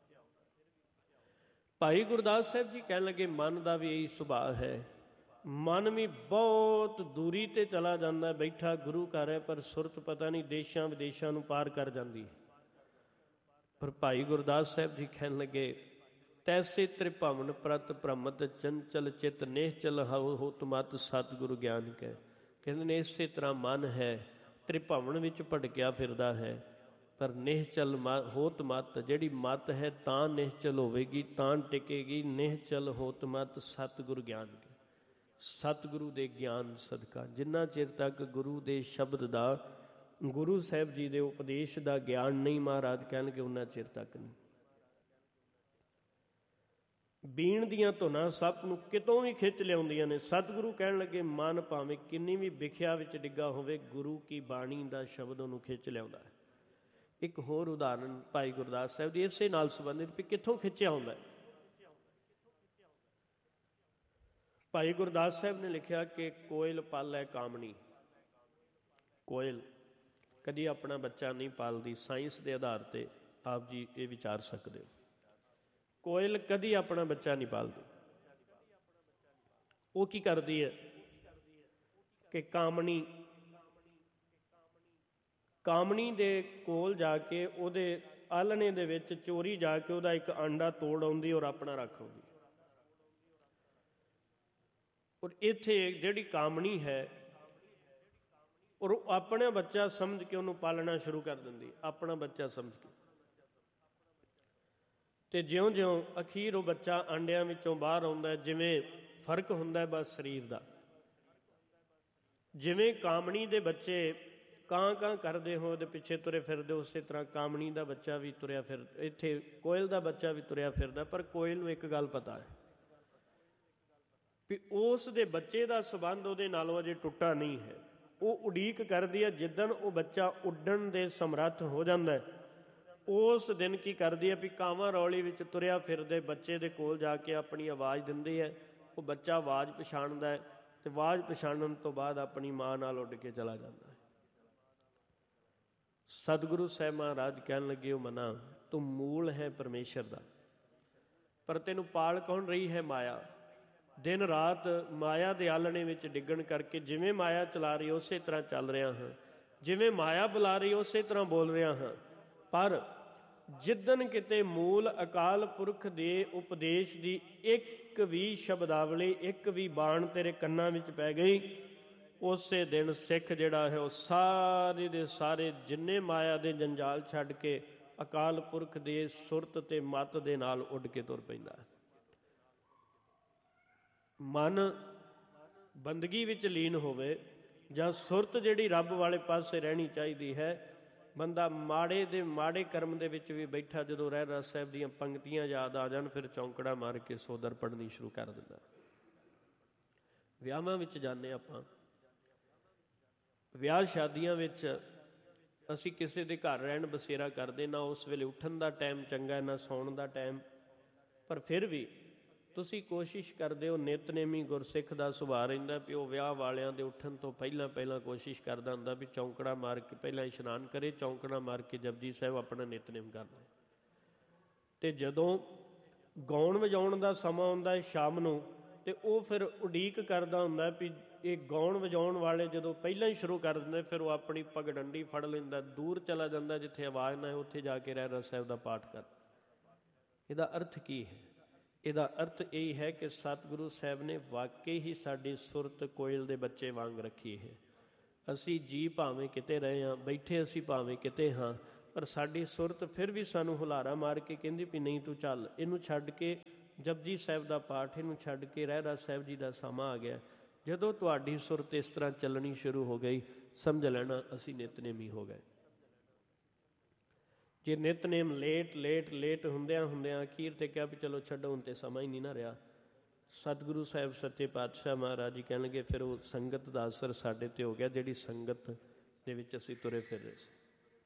ਭਾਈ ਗੁਰਦਾਸ ਸਾਹਿਬ ਜੀ ਕਹਿਣ ਲੱਗੇ ਮਨ ਦਾ ਵੀ ਇਹੀ ਸੁਭਾਅ ਹੈ। ਮਨ ਵੀ ਬਹੁਤ ਦੂਰੀ 'ਤੇ ਚਲਾ ਜਾਂਦਾ, ਬੈਠਾ ਗੁਰੂ ਘਰ ਹੈ, ਪਰ ਸੁਰਤ ਪਤਾ ਨਹੀਂ ਦੇਸ਼ਾਂ ਵਿਦੇਸ਼ਾਂ ਨੂੰ ਪਾਰ ਕਰ ਜਾਂਦੀ। ਪਰ ਭਾਈ ਗੁਰਦਾਸ ਸਾਹਿਬ ਜੀ ਕਹਿਣ ਲੱਗੇ ਤੈਸੇ ਤ੍ਰਿਭਵਨ ਪ੍ਰਤ ਭ੍ਰਮਤ ਚੰਚਲ ਚਿਤ ਨਿਹਚਲ ਹੋਤ ਮਤ ਸਤਿਗੁਰੂ ਗਿਆਨ ਕੈ। ਕਹਿੰਦੇ ਨੇ ਇਸੇ ਤਰ੍ਹਾਂ ਮਨ ਹੈ, ਤ੍ਰਿਭਵਨ ਵਿੱਚ ਭਟਕਿਆ ਫਿਰਦਾ ਹੈ, ਪਰ ਨਿਹਚਲ ਮ ਹੋਤ ਮਤ, ਜਿਹੜੀ ਮਤ ਹੈ ਤਾਂ ਨਿਹਚਲ ਹੋਵੇਗੀ, ਤਾਂ ਟਿਕੇਗੀ। ਨਿਹਚਲ ਹੋਤ ਮਤ ਸਤਿਗੁਰੂ ਗਿਆਨ ਕੈ। ਸਤਿਗੁਰੂ ਦੇ ਗਿਆਨ ਸਦਕਾ ਜਿੰਨਾ ਚਿਰ ਤੱਕ ਗੁਰੂ ਦੇ ਸ਼ਬਦ ਦਾ, ਗੁਰੂ ਸਾਹਿਬ ਜੀ ਦੇ ਉਪਦੇਸ਼ ਦਾ ਗਿਆਨ ਨਹੀਂ ਮਹਾਰਾਜ ਕਹਿਣਗੇ ਉਹਨਾਂ ਚਿਰ ਤੱਕ ਨਹੀਂ। ਬੀਣ ਦੀਆਂ ਧੁਨਾਂ ਸੱਪ ਨੂੰ ਕਿਤੋਂ ਵੀ ਖਿੱਚ ਲਿਆਉਂਦੀਆਂ ਨੇ। ਸਤਿਗੁਰੂ ਕਹਿਣ ਲੱਗੇ ਮਨ ਭਾਵੇਂ ਕਿੰਨੀ ਵੀ ਵਿਖਿਆ ਵਿੱਚ ਡਿੱਗਾ ਹੋਵੇ, ਗੁਰੂ ਕੀ ਬਾਣੀ ਦਾ ਸ਼ਬਦ ਉਹਨੂੰ ਖਿੱਚ ਲਿਆਉਂਦਾ ਹੈ। ਇੱਕ ਹੋਰ ਉਦਾਹਰਨ ਭਾਈ ਗੁਰਦਾਸ ਸਾਹਿਬ ਦੀ ਇਸੇ ਨਾਲ ਸੰਬੰਧਿਤ ਵੀ ਕਿੱਥੋਂ ਖਿੱਚਿਆ ਹੁੰਦਾ ਹੈ। ਭਾਈ ਗੁਰਦਾਸ ਸਾਹਿਬ ਨੇ ਲਿਖਿਆ ਕਿ ਕੋਇਲ ਪਾਲੈ ਕਾਮਣੀ। ਕੋਇਲ ਕਦੀ ਆਪਣਾ ਬੱਚਾ ਨਹੀਂ ਪਾਲਦੀ। ਸਾਇੰਸ ਦੇ ਆਧਾਰ 'ਤੇ ਆਪ ਜੀ ਇਹ ਵਿਚਾਰ ਸਕਦੇ ਹੋ। ਕੋਇਲ ਕਦੀ ਆਪਣਾ ਬੱਚਾ ਨਹੀਂ ਪਾਲਦੀ। ਉਹ ਕੀ ਕਰਦੀ ਹੈ ਕਿ ਕਾਮਣੀ ਕਾਮਣੀ ਦੇ ਕੋਲ ਜਾ ਕੇ ਉਹਦੇ ਆਲਣੇ ਦੇ ਵਿੱਚ ਚੋਰੀ ਜਾ ਕੇ ਉਹਦਾ ਇੱਕ ਆਂਡਾ ਤੋੜ ਆਉਂਦੀ ਔਰ ਆਪਣਾ ਰੱਖ ਆਉਂਦੀ। ਔਰ ਇੱਥੇ ਜਿਹੜੀ ਕਾਮਣੀ ਹੈ ਔਰ ਉਹ ਆਪਣਾ ਬੱਚਾ ਸਮਝ ਕੇ ਉਹਨੂੰ ਪਾਲਣਾ ਸ਼ੁਰੂ ਕਰ ਦਿੰਦੀ, ਆਪਣਾ ਬੱਚਾ ਸਮਝ ਕੇ। ਅਤੇ ਜਿਉਂ ਜਿਉਂ ਅਖੀਰ ਉਹ ਬੱਚਾ ਆਂਡਿਆਂ ਵਿੱਚੋਂ ਬਾਹਰ ਆਉਂਦਾ, ਜਿਵੇਂ ਫਰਕ ਹੁੰਦਾ ਬਸ ਸਰੀਰ ਦਾ। ਜਿਵੇਂ ਕਾਮਣੀ ਦੇ ਬੱਚੇ ਕਾਂ ਕਾਂ ਕਰਦੇ ਹੋ ਉਹਦੇ ਪਿੱਛੇ ਤੁਰੇ ਫਿਰਦੇ, ਉਸੇ ਤਰ੍ਹਾਂ ਕਾਮਣੀ ਦਾ ਬੱਚਾ ਵੀ ਤੁਰਿਆ ਫਿਰ, ਇੱਥੇ ਕੋਇਲ ਦਾ ਬੱਚਾ ਵੀ ਤੁਰਿਆ ਫਿਰਦਾ। ਪਰ ਕੋਇਲ ਨੂੰ ਇੱਕ ਗੱਲ ਪਤਾ ਹੈ ਵੀ ਉਸ ਦੇ ਬੱਚੇ ਦਾ ਸੰਬੰਧ ਉਹਦੇ ਨਾਲੋਂ ਅਜੇ ਟੁੱਟਾ ਨਹੀਂ ਹੈ। ਉਹ ਉਡੀਕ ਕਰਦੀ ਹੈ ਜਿੱਦਣ ਉਹ ਬੱਚਾ ਉੱਡਣ ਦੇ ਸਮਰੱਥ ਹੋ ਜਾਂਦਾ, ਉਸ ਦਿਨ ਕੀ ਕਰਦੀ ਹੈ ਵੀ ਕਾਵਾਂ ਰੌਲੀ ਵਿੱਚ ਤੁਰਿਆ ਫਿਰਦੇ ਬੱਚੇ ਦੇ ਕੋਲ ਜਾ ਕੇ ਆਪਣੀ ਆਵਾਜ਼ ਦਿੰਦੀ ਹੈ। ਉਹ ਬੱਚਾ ਆਵਾਜ਼ ਪਛਾਣਦਾ ਹੈ ਅਤੇ ਆਵਾਜ਼ ਪਛਾਣਨ ਤੋਂ ਬਾਅਦ ਆਪਣੀ ਮਾਂ ਨਾਲ ਉੱਡ ਕੇ ਚਲਾ ਜਾਂਦਾ ਹੈ। ਸਤਿਗੁਰੂ ਸਾਹਿਬ ਮਹਾਰਾਜ ਕਹਿਣ ਲੱਗੇ ਉਹ ਮਨਾ, ਤੂੰ ਮੂਲ ਹੈ ਪਰਮੇਸ਼ਰ ਦਾ, ਪਰ ਤੈਨੂੰ ਪਾਲ ਕੌਣ ਰਹੀ ਹੈ? ਮਾਇਆ। ਦਿਨ ਰਾਤ ਮਾਇਆ ਦੇ ਆਲਣੇ ਵਿੱਚ ਡਿੱਗਣ ਕਰਕੇ ਜਿਵੇਂ ਮਾਇਆ ਚਲਾ ਰਹੀ ਉਸੇ ਤਰ੍ਹਾਂ ਚੱਲ ਰਿਹਾ ਹਾਂ, ਜਿਵੇਂ ਮਾਇਆ ਬੁਲਾ ਰਹੀ ਉਸੇ ਤਰ੍ਹਾਂ ਬੋਲ ਰਿਹਾ ਹਾਂ। ਪਰ ਜਿੱਦਣ ਕਿਤੇ ਮੂਲ ਅਕਾਲ ਪੁਰਖ ਦੇ ਉਪਦੇਸ਼ ਦੀ ਇੱਕ ਵੀ ਸ਼ਬਦਾਵਲੀ, ਇੱਕ ਵੀ ਬਾਣ ਤੇਰੇ ਕੰਨਾਂ ਵਿੱਚ ਪੈ ਗਈ, ਉਸੇ ਦਿਨ ਸਿੱਖ ਜਿਹੜਾ ਹੈ ਉਹ ਸਾਰੇ ਦੇ ਸਾਰੇ ਜਿੰਨੇ ਮਾਇਆ ਦੇ ਜੰਜਾਲ ਛੱਡ ਕੇ ਅਕਾਲ ਪੁਰਖ ਦੇ ਸੁਰਤ ਅਤੇ ਮੱਤ ਦੇ ਨਾਲ ਉੱਡ ਕੇ ਤੁਰ ਪੈਂਦਾ ਹੈ। ਮਨ ਬੰਦਗੀ ਵਿੱਚ ਲੀਨ ਹੋਵੇ ਜਾਂ ਸੁਰਤ ਜਿਹੜੀ ਰੱਬ ਵਾਲੇ ਪਾਸੇ ਰਹਿਣੀ ਚਾਹੀਦੀ ਹੈ। ਬੰਦਾ ਮਾੜੇ ਦੇ ਮਾੜੇ ਕਰਮ ਦੇ ਵਿੱਚ ਵੀ ਬੈਠਾ ਜਦੋਂ ਰਹਿਰਾਸ ਸਾਹਿਬ ਦੀਆਂ ਪੰਕਤੀਆਂ ਯਾਦ ਆ ਜਾਣ, ਫਿਰ ਚੌਂਕੜਾ ਮਾਰ ਕੇ ਸੋਦਰ ਪੜ੍ਹਨੀ ਸ਼ੁਰੂ ਕਰ ਦਿੰਦਾ। ਵਿਆਹਾਂ ਵਿੱਚ ਜਾਂਦੇ ਆਪਾਂ, ਵਿਆਹ ਸ਼ਾਦੀਆਂ ਵਿੱਚ ਅਸੀਂ ਕਿਸੇ ਦੇ ਘਰ ਰਹਿਣ ਬਸੇਰਾ ਕਰਦੇ, ਨਾ ਉਸ ਵੇਲੇ ਉੱਠਣ ਦਾ ਟਾਈਮ ਚੰਗਾ, ਨਾ ਸੌਣ ਦਾ ਟਾਈਮ। ਪਰ ਫਿਰ ਵੀ ਤੁਸੀਂ ਕੋਸ਼ਿਸ਼ ਕਰਦੇ ਹੋ, ਨਿਤਨੇਮੀ ਗੁਰਸਿੱਖ ਦਾ ਸੁਭਾਅ ਰਹਿੰਦਾ ਵੀ ਉਹ ਵਿਆਹ ਵਾਲਿਆਂ ਦੇ ਉੱਠਣ ਤੋਂ ਪਹਿਲਾਂ ਪਹਿਲਾਂ ਕੋਸ਼ਿਸ਼ ਕਰਦਾ ਹੁੰਦਾ ਵੀ ਚੌਂਕੜਾ ਮਾਰ ਕੇ ਪਹਿਲਾਂ ਇਸ਼ਨਾਨ ਕਰੇ, ਚੌਂਕੜਾ ਮਾਰ ਕੇ ਜਪਜੀ ਸਾਹਿਬ ਆਪਣਾ ਨਿਤਨੇਮ ਕਰ ਲਏ। ਅਤੇ ਜਦੋਂ ਗਾਉਣ ਵਜਾਉਣ ਦਾ ਸਮਾਂ ਆਉਂਦਾ ਹੈ ਸ਼ਾਮ ਨੂੰ, ਅਤੇ ਉਹ ਫਿਰ ਉਡੀਕ ਕਰਦਾ ਹੁੰਦਾ ਵੀ ਇਹ ਗਾਉਣ ਵਜਾਉਣ ਵਾਲੇ ਜਦੋਂ ਪਹਿਲਾਂ ਹੀ ਸ਼ੁਰੂ ਕਰ ਦਿੰਦੇ, ਫਿਰ ਉਹ ਆਪਣੀ ਪਗਡੰਡੀ ਫੜ ਲੈਂਦਾ, ਦੂਰ ਚਲਾ ਜਾਂਦਾ ਜਿੱਥੇ ਆਵਾਜ਼ ਨਾ ਹੈ, ਉੱਥੇ ਜਾ ਕੇ ਰਹਿਰਾਸ ਸਾਹਿਬ ਦਾ ਪਾਠ ਕਰ। ਇਹਦਾ ਅਰਥ ਕੀ ਹੈ? ਇਹਦਾ ਅਰਥ ਇਹ ਹੈ ਕਿ ਸਤਿਗੁਰੂ ਸਾਹਿਬ ਨੇ ਵਾਕਈ ਹੀ ਸਾਡੀ ਸੁਰਤ ਕੋਇਲ ਦੇ ਬੱਚੇ ਵਾਂਗ ਰੱਖੀ ਹੈ। ਅਸੀਂ ਜੀ ਭਾਵੇਂ ਕਿਤੇ ਰਹੇ ਹਾਂ, ਬੈਠੇ ਅਸੀਂ ਭਾਵੇਂ ਕਿਤੇ ਹਾਂ, ਪਰ ਸਾਡੀ ਸੁਰਤ ਫਿਰ ਵੀ ਸਾਨੂੰ ਹੁਲਾਰਾ ਮਾਰ ਕੇ ਕਹਿੰਦੀ ਵੀ ਨਹੀਂ ਤੂੰ ਚੱਲ, ਇਹਨੂੰ ਛੱਡ ਕੇ ਜਪਜੀ ਸਾਹਿਬ ਦਾ ਪਾਠ, ਇਹਨੂੰ ਛੱਡ ਕੇ ਰਹਿਰਾਸ ਸਾਹਿਬ ਜੀ ਦਾ ਸਮਾਂ ਆ ਗਿਆ। ਜਦੋਂ ਤੁਹਾਡੀ ਸੁਰਤ ਇਸ ਤਰ੍ਹਾਂ ਚੱਲਣੀ ਸ਼ੁਰੂ ਹੋ ਗਈ, ਸਮਝ ਲੈਣਾ ਅਸੀਂ ਨਿਤਨੇਮੀ ਹੋ ਗਏ। ਜੇ ਨਿਤਨੇਮ ਲੇਟ ਲੇਟ ਲੇਟ ਹੁੰਦਿਆਂ ਹੁੰਦਿਆਂ ਅਖੀਰ ਤੇ ਕਿਹਾ ਵੀ ਚਲੋ ਛੱਡੋ, ਹੁਣ ਤੇ ਸਮਾਂ ਹੀ ਨਹੀਂ ਨਾ ਰਿਹਾ। ਸਤਿਗੁਰੂ ਸਾਹਿਬ ਸੱਚੇ ਪਾਤਸ਼ਾਹ ਮਹਾਰਾਜ ਜੀ ਕਹਿਣਗੇ ਫਿਰ ਉਹ ਸੰਗਤ ਦਾ ਅਸਰ ਸਾਡੇ ਤੇ ਹੋ ਗਿਆ, ਜਿਹੜੀ ਸੰਗਤ ਦੇ ਵਿੱਚ ਅਸੀਂ ਤੁਰੇ ਫਿਰ ਰਹੇ ਸੀ।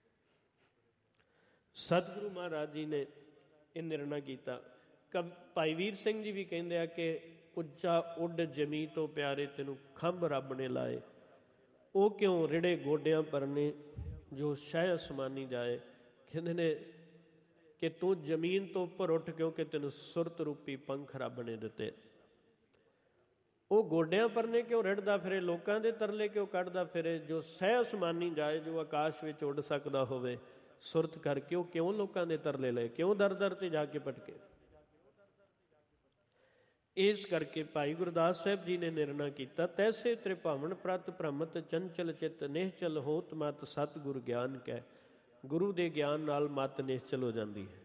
ਸਤਿਗੁਰੂ ਮਹਾਰਾਜ ਜੀ ਨੇ ਇਹ ਨਿਰਣਾ ਕੀਤਾ। ਕਵ ਭਾਈ ਵੀਰ ਸਿੰਘ ਜੀ ਵੀ ਕਹਿੰਦੇ ਆ ਕਿ ਉੱਚਾ ਉੱਡ ਜਮੀ ਤੋਂ ਪਿਆਰੇ ਤੈਨੂੰ ਖੰਭ ਰੱਬ ਨੇ ਲਾਏ, ਉਹ ਕਿਉਂ ਰਿੜੇ ਗੋਡਿਆਂ ਪਰਨੇ ਜੋ ਸ਼ਹਿ ਅਸਮਾਨੀ ਜਾਏ। ਕਹਿੰਦੇ ਨੇ ਕਿ ਤੂੰ ਜ਼ਮੀਨ ਤੋਂ ਉੱਪਰ ਉੱਠ ਕਿਉਂਕਿ ਤੈਨੂੰ ਸੁਰਤ ਰੂਪੀ ਪੰਖ ਰੱਬ ਨੇ ਦਿੱਤੇ। ਉਹ ਗੋਡਿਆਂ ਪਰਨੇ ਕਿਉਂ ਰਿੜਦਾ ਫਿਰੇ, ਲੋਕਾਂ ਦੇ ਤਰਲੇ ਕਿਉਂ ਕੱਢਦਾ ਫਿਰੇ, ਜੋ ਸਹਿ ਅਸਮਾਨੀ ਜਾਏ, ਜੋ ਆਕਾਸ਼ ਵਿੱਚ ਉੱਡ ਸਕਦਾ ਹੋਵੇ ਸੁਰਤ ਕਰਕੇ, ਉਹ ਕਿਉਂ ਲੋਕਾਂ ਦੇ ਤਰਲੇ ਲਏ, ਕਿਉਂ ਦਰ ਦਰ ਤੇ ਜਾ ਕੇ ਭਟਕੇ। ਇਸ ਕਰਕੇ ਭਾਈ ਗੁਰਦਾਸ ਸਾਹਿਬ ਜੀ ਨੇ ਨਿਰਣਾ ਕੀਤਾ, ਤੈਸੇ ਤ੍ਰਿਭਾਵਨ ਪ੍ਰਤ ਭ੍ਰਮਤ ਚੰਚਲ ਚਿਤ ਨਿਹਚਲ ਹੋਤ ਮਤ ਸਤਿਗੁਰ ਗਿਆਨ ਕੈ। ਗੁਰੂ ਦੇ ਗਿਆਨ ਨਾਲ ਮਤ ਨਿਸ਼ਚਲ ਹੋ ਜਾਂਦੀ ਹੈ।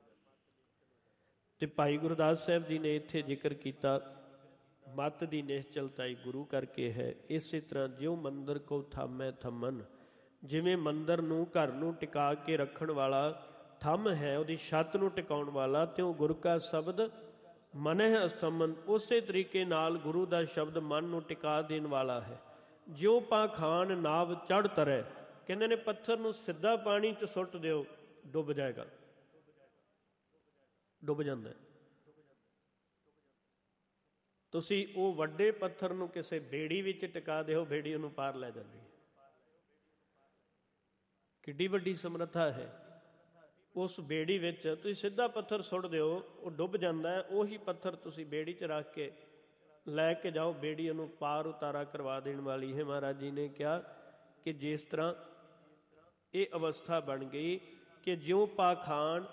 ਤੇ ਭਾਈ ਗੁਰਦਾਸ ਸਾਹਿਬ ਜੀ ਨੇ ਇੱਥੇ ਜ਼ਿਕਰ ਕੀਤਾ ਮਤ ਦੀ ਨਿਸ਼ਚਲਤਾਈ ਗੁਰੂ ਕਰਕੇ ਹੈ। ਇਸੇ ਤਰ੍ਹਾਂ ਜਿਉ ਮੰਦਰ ਕੋ ਥਾਮੈ ਥੰਮਨ, ਜਿਵੇਂ ਮੰਦਰ ਨੂੰ ਘਰ ਨੂੰ ਟਿਕਾ ਕੇ ਰੱਖਣ ਵਾਲਾ ਥੰਮ ਹੈ, ਉਹਦੀ ਛੱਤ ਨੂੰ ਟਿਕਾਉਣ ਵਾਲਾ, ਤਿਉ ਗੁਰ ਕਾ ਸ਼ਬਦ ਮਨਹਿ ਅਸਥਮਨ, ਉਸੇ ਤਰੀਕੇ ਨਾਲ ਗੁਰੂ ਦਾ ਸ਼ਬਦ ਮਨ ਨੂੰ ਟਿਕਾ ਦੇਣ ਵਾਲਾ ਹੈ। ਜਿਉ ਪਾਖਾਨ ਨਾਵ ਚੜ੍ਹ ਤਰੈ, ਕਹਿੰਦੇ ਨੇ ਪੱਥਰ ਨੂੰ ਸਿੱਧਾ ਪਾਣੀ 'ਚ ਸੁੱਟ ਦਿਓ ਡੁੱਬ ਜਾਏਗਾ, ਡੁੱਬ ਜਾਂਦਾ। ਤੁਸੀਂ ਉਹ ਵੱਡੇ ਪੱਥਰ ਨੂੰ ਕਿਸੇ ਬੇੜੀ ਵਿੱਚ ਟਿਕਾ ਦਿਓ, ਬੇੜੀ ਉਹਨੂੰ ਪਾਰ ਲੈ ਜਾਂਦੀ ਹੈ। ਕਿੱਡੀ ਵੱਡੀ ਸਮਰੱਥਾ ਹੈ ਉਸ ਬੇੜੀ ਵਿੱਚ। ਤੁਸੀਂ ਸਿੱਧਾ ਪੱਥਰ ਸੁੱਟ ਦਿਓ, ਉਹ ਡੁੱਬ ਜਾਂਦਾ। ਉਹੀ ਪੱਥਰ ਤੁਸੀਂ ਬੇੜੀ 'ਚ ਰੱਖ ਕੇ ਲੈ ਕੇ ਜਾਓ, ਬੇੜੀ ਉਹਨੂੰ ਪਾਰ ਉਤਾਰਾ ਕਰਵਾ ਦੇਣ ਵਾਲੀ ਹੈ। ਮਹਾਰਾਜ ਜੀ ਨੇ ਕਿਹਾ ਕਿ ਜਿਸ ਤਰ੍ਹਾਂ ਇਹ ਅਵਸਥਾ ਬਣ ਗਈ ਕਿ ਜਿਉਂ ਪਾਖਾਨ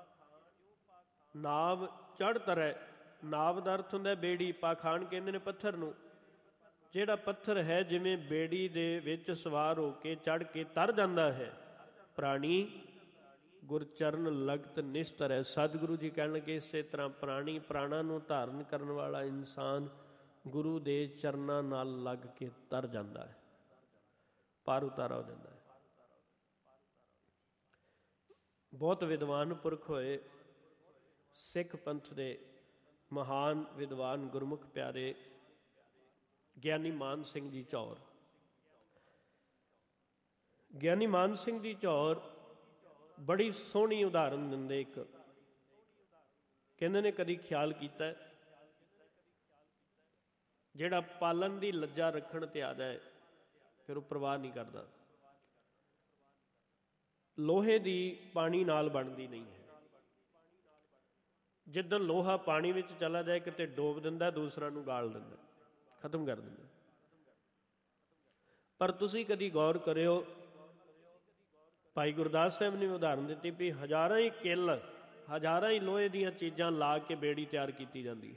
ਨਾਵ ਚੜ੍ਹ ਤਰੈ, ਨਾਵ ਦਾ ਅਰਥ ਹੁੰਦਾ ਬੇੜੀ, ਪਾਖਾਨ ਕਹਿੰਦੇ ਨੇ ਪੱਥਰ ਨੂੰ। ਜਿਹੜਾ ਪੱਥਰ ਹੈ ਜਿਵੇਂ ਬੇੜੀ ਦੇ ਵਿੱਚ ਸਵਾਰ ਹੋ ਕੇ ਚੜ੍ਹ ਕੇ ਤਰ ਜਾਂਦਾ ਹੈ, ਪ੍ਰਾਣੀ ਗੁਰਚਰਨ ਲਗਤ ਨਿਸਤਰ ਹੈ। ਸਤਿਗੁਰੂ ਜੀ ਕਹਿਣਗੇ ਇਸੇ ਤਰ੍ਹਾਂ ਪ੍ਰਾਣੀ, ਪ੍ਰਾਣਾਂ ਨੂੰ ਧਾਰਨ ਕਰਨ ਵਾਲਾ ਇਨਸਾਨ ਗੁਰੂ ਦੇ ਚਰਨਾਂ ਨਾਲ ਲੱਗ ਕੇ ਤਰ ਜਾਂਦਾ ਹੈ, ਪਾਰ ਉਤਾਰਾ ਹੋ ਜਾਂਦਾ ਹੈ। ਬਹੁਤ ਵਿਦਵਾਨ ਪੁਰਖ ਹੋਏ ਸਿੱਖ ਪੰਥ ਦੇ, ਮਹਾਨ ਵਿਦਵਾਨ ਗੁਰਮੁਖ ਪਿਆਰੇ ਗਿਆਨੀ ਮਾਨ ਸਿੰਘ ਜੀ ਝੌਰ। ਗਿਆਨੀ ਮਾਨ ਸਿੰਘ ਜੀ ਝੌਰ ਬੜੀ ਸੋਹਣੀ ਉਦਾਹਰਨ ਦਿੰਦੇ। ਇੱਕ ਕਹਿੰਦੇ ਨੇ ਕਦੀ ਖਿਆਲ ਕੀਤਾ ਜਿਹੜਾ ਪਾਲਣ ਦੀ ਲੱਜਾ ਰੱਖਣ ਤੇ ਆ ਜਾਏ ਫਿਰ ਉਹ ਪ੍ਰਵਾਹ ਨਹੀਂ ਕਰਦਾ। ਲੋਹੇ ਦੀ ਪਾਣੀ ਨਾਲ ਬਣਦੀ ਨਹੀਂ ਹੈ। ਜਿੱਦਣ ਲੋਹਾ ਪਾਣੀ ਵਿੱਚ ਚਲਾ ਜਾਏ ਕਿਤੇ ਡੋਬ ਦਿੰਦਾ, ਦੂਸਰਾ ਨੂੰ ਗਾਲ ਦਿੰਦਾ, ਖਤਮ ਕਰ ਦਿੰਦਾ। ਪਰ ਤੁਸੀਂ ਕਦੀ ਗੌਰ ਕਰਿਓ, ਭਾਈ ਗੁਰਦਾਸ ਸਾਹਿਬ ਨੇ ਉਦਾਹਰਨ ਦਿੱਤੀ ਵੀ ਹਜ਼ਾਰਾਂ ਹੀ ਕਿੱਲ, ਹਜ਼ਾਰਾਂ ਹੀ ਲੋਹੇ ਦੀਆਂ ਚੀਜ਼ਾਂ ਲਾ ਕੇ ਬੇੜੀ ਤਿਆਰ ਕੀਤੀ ਜਾਂਦੀ ਹੈ,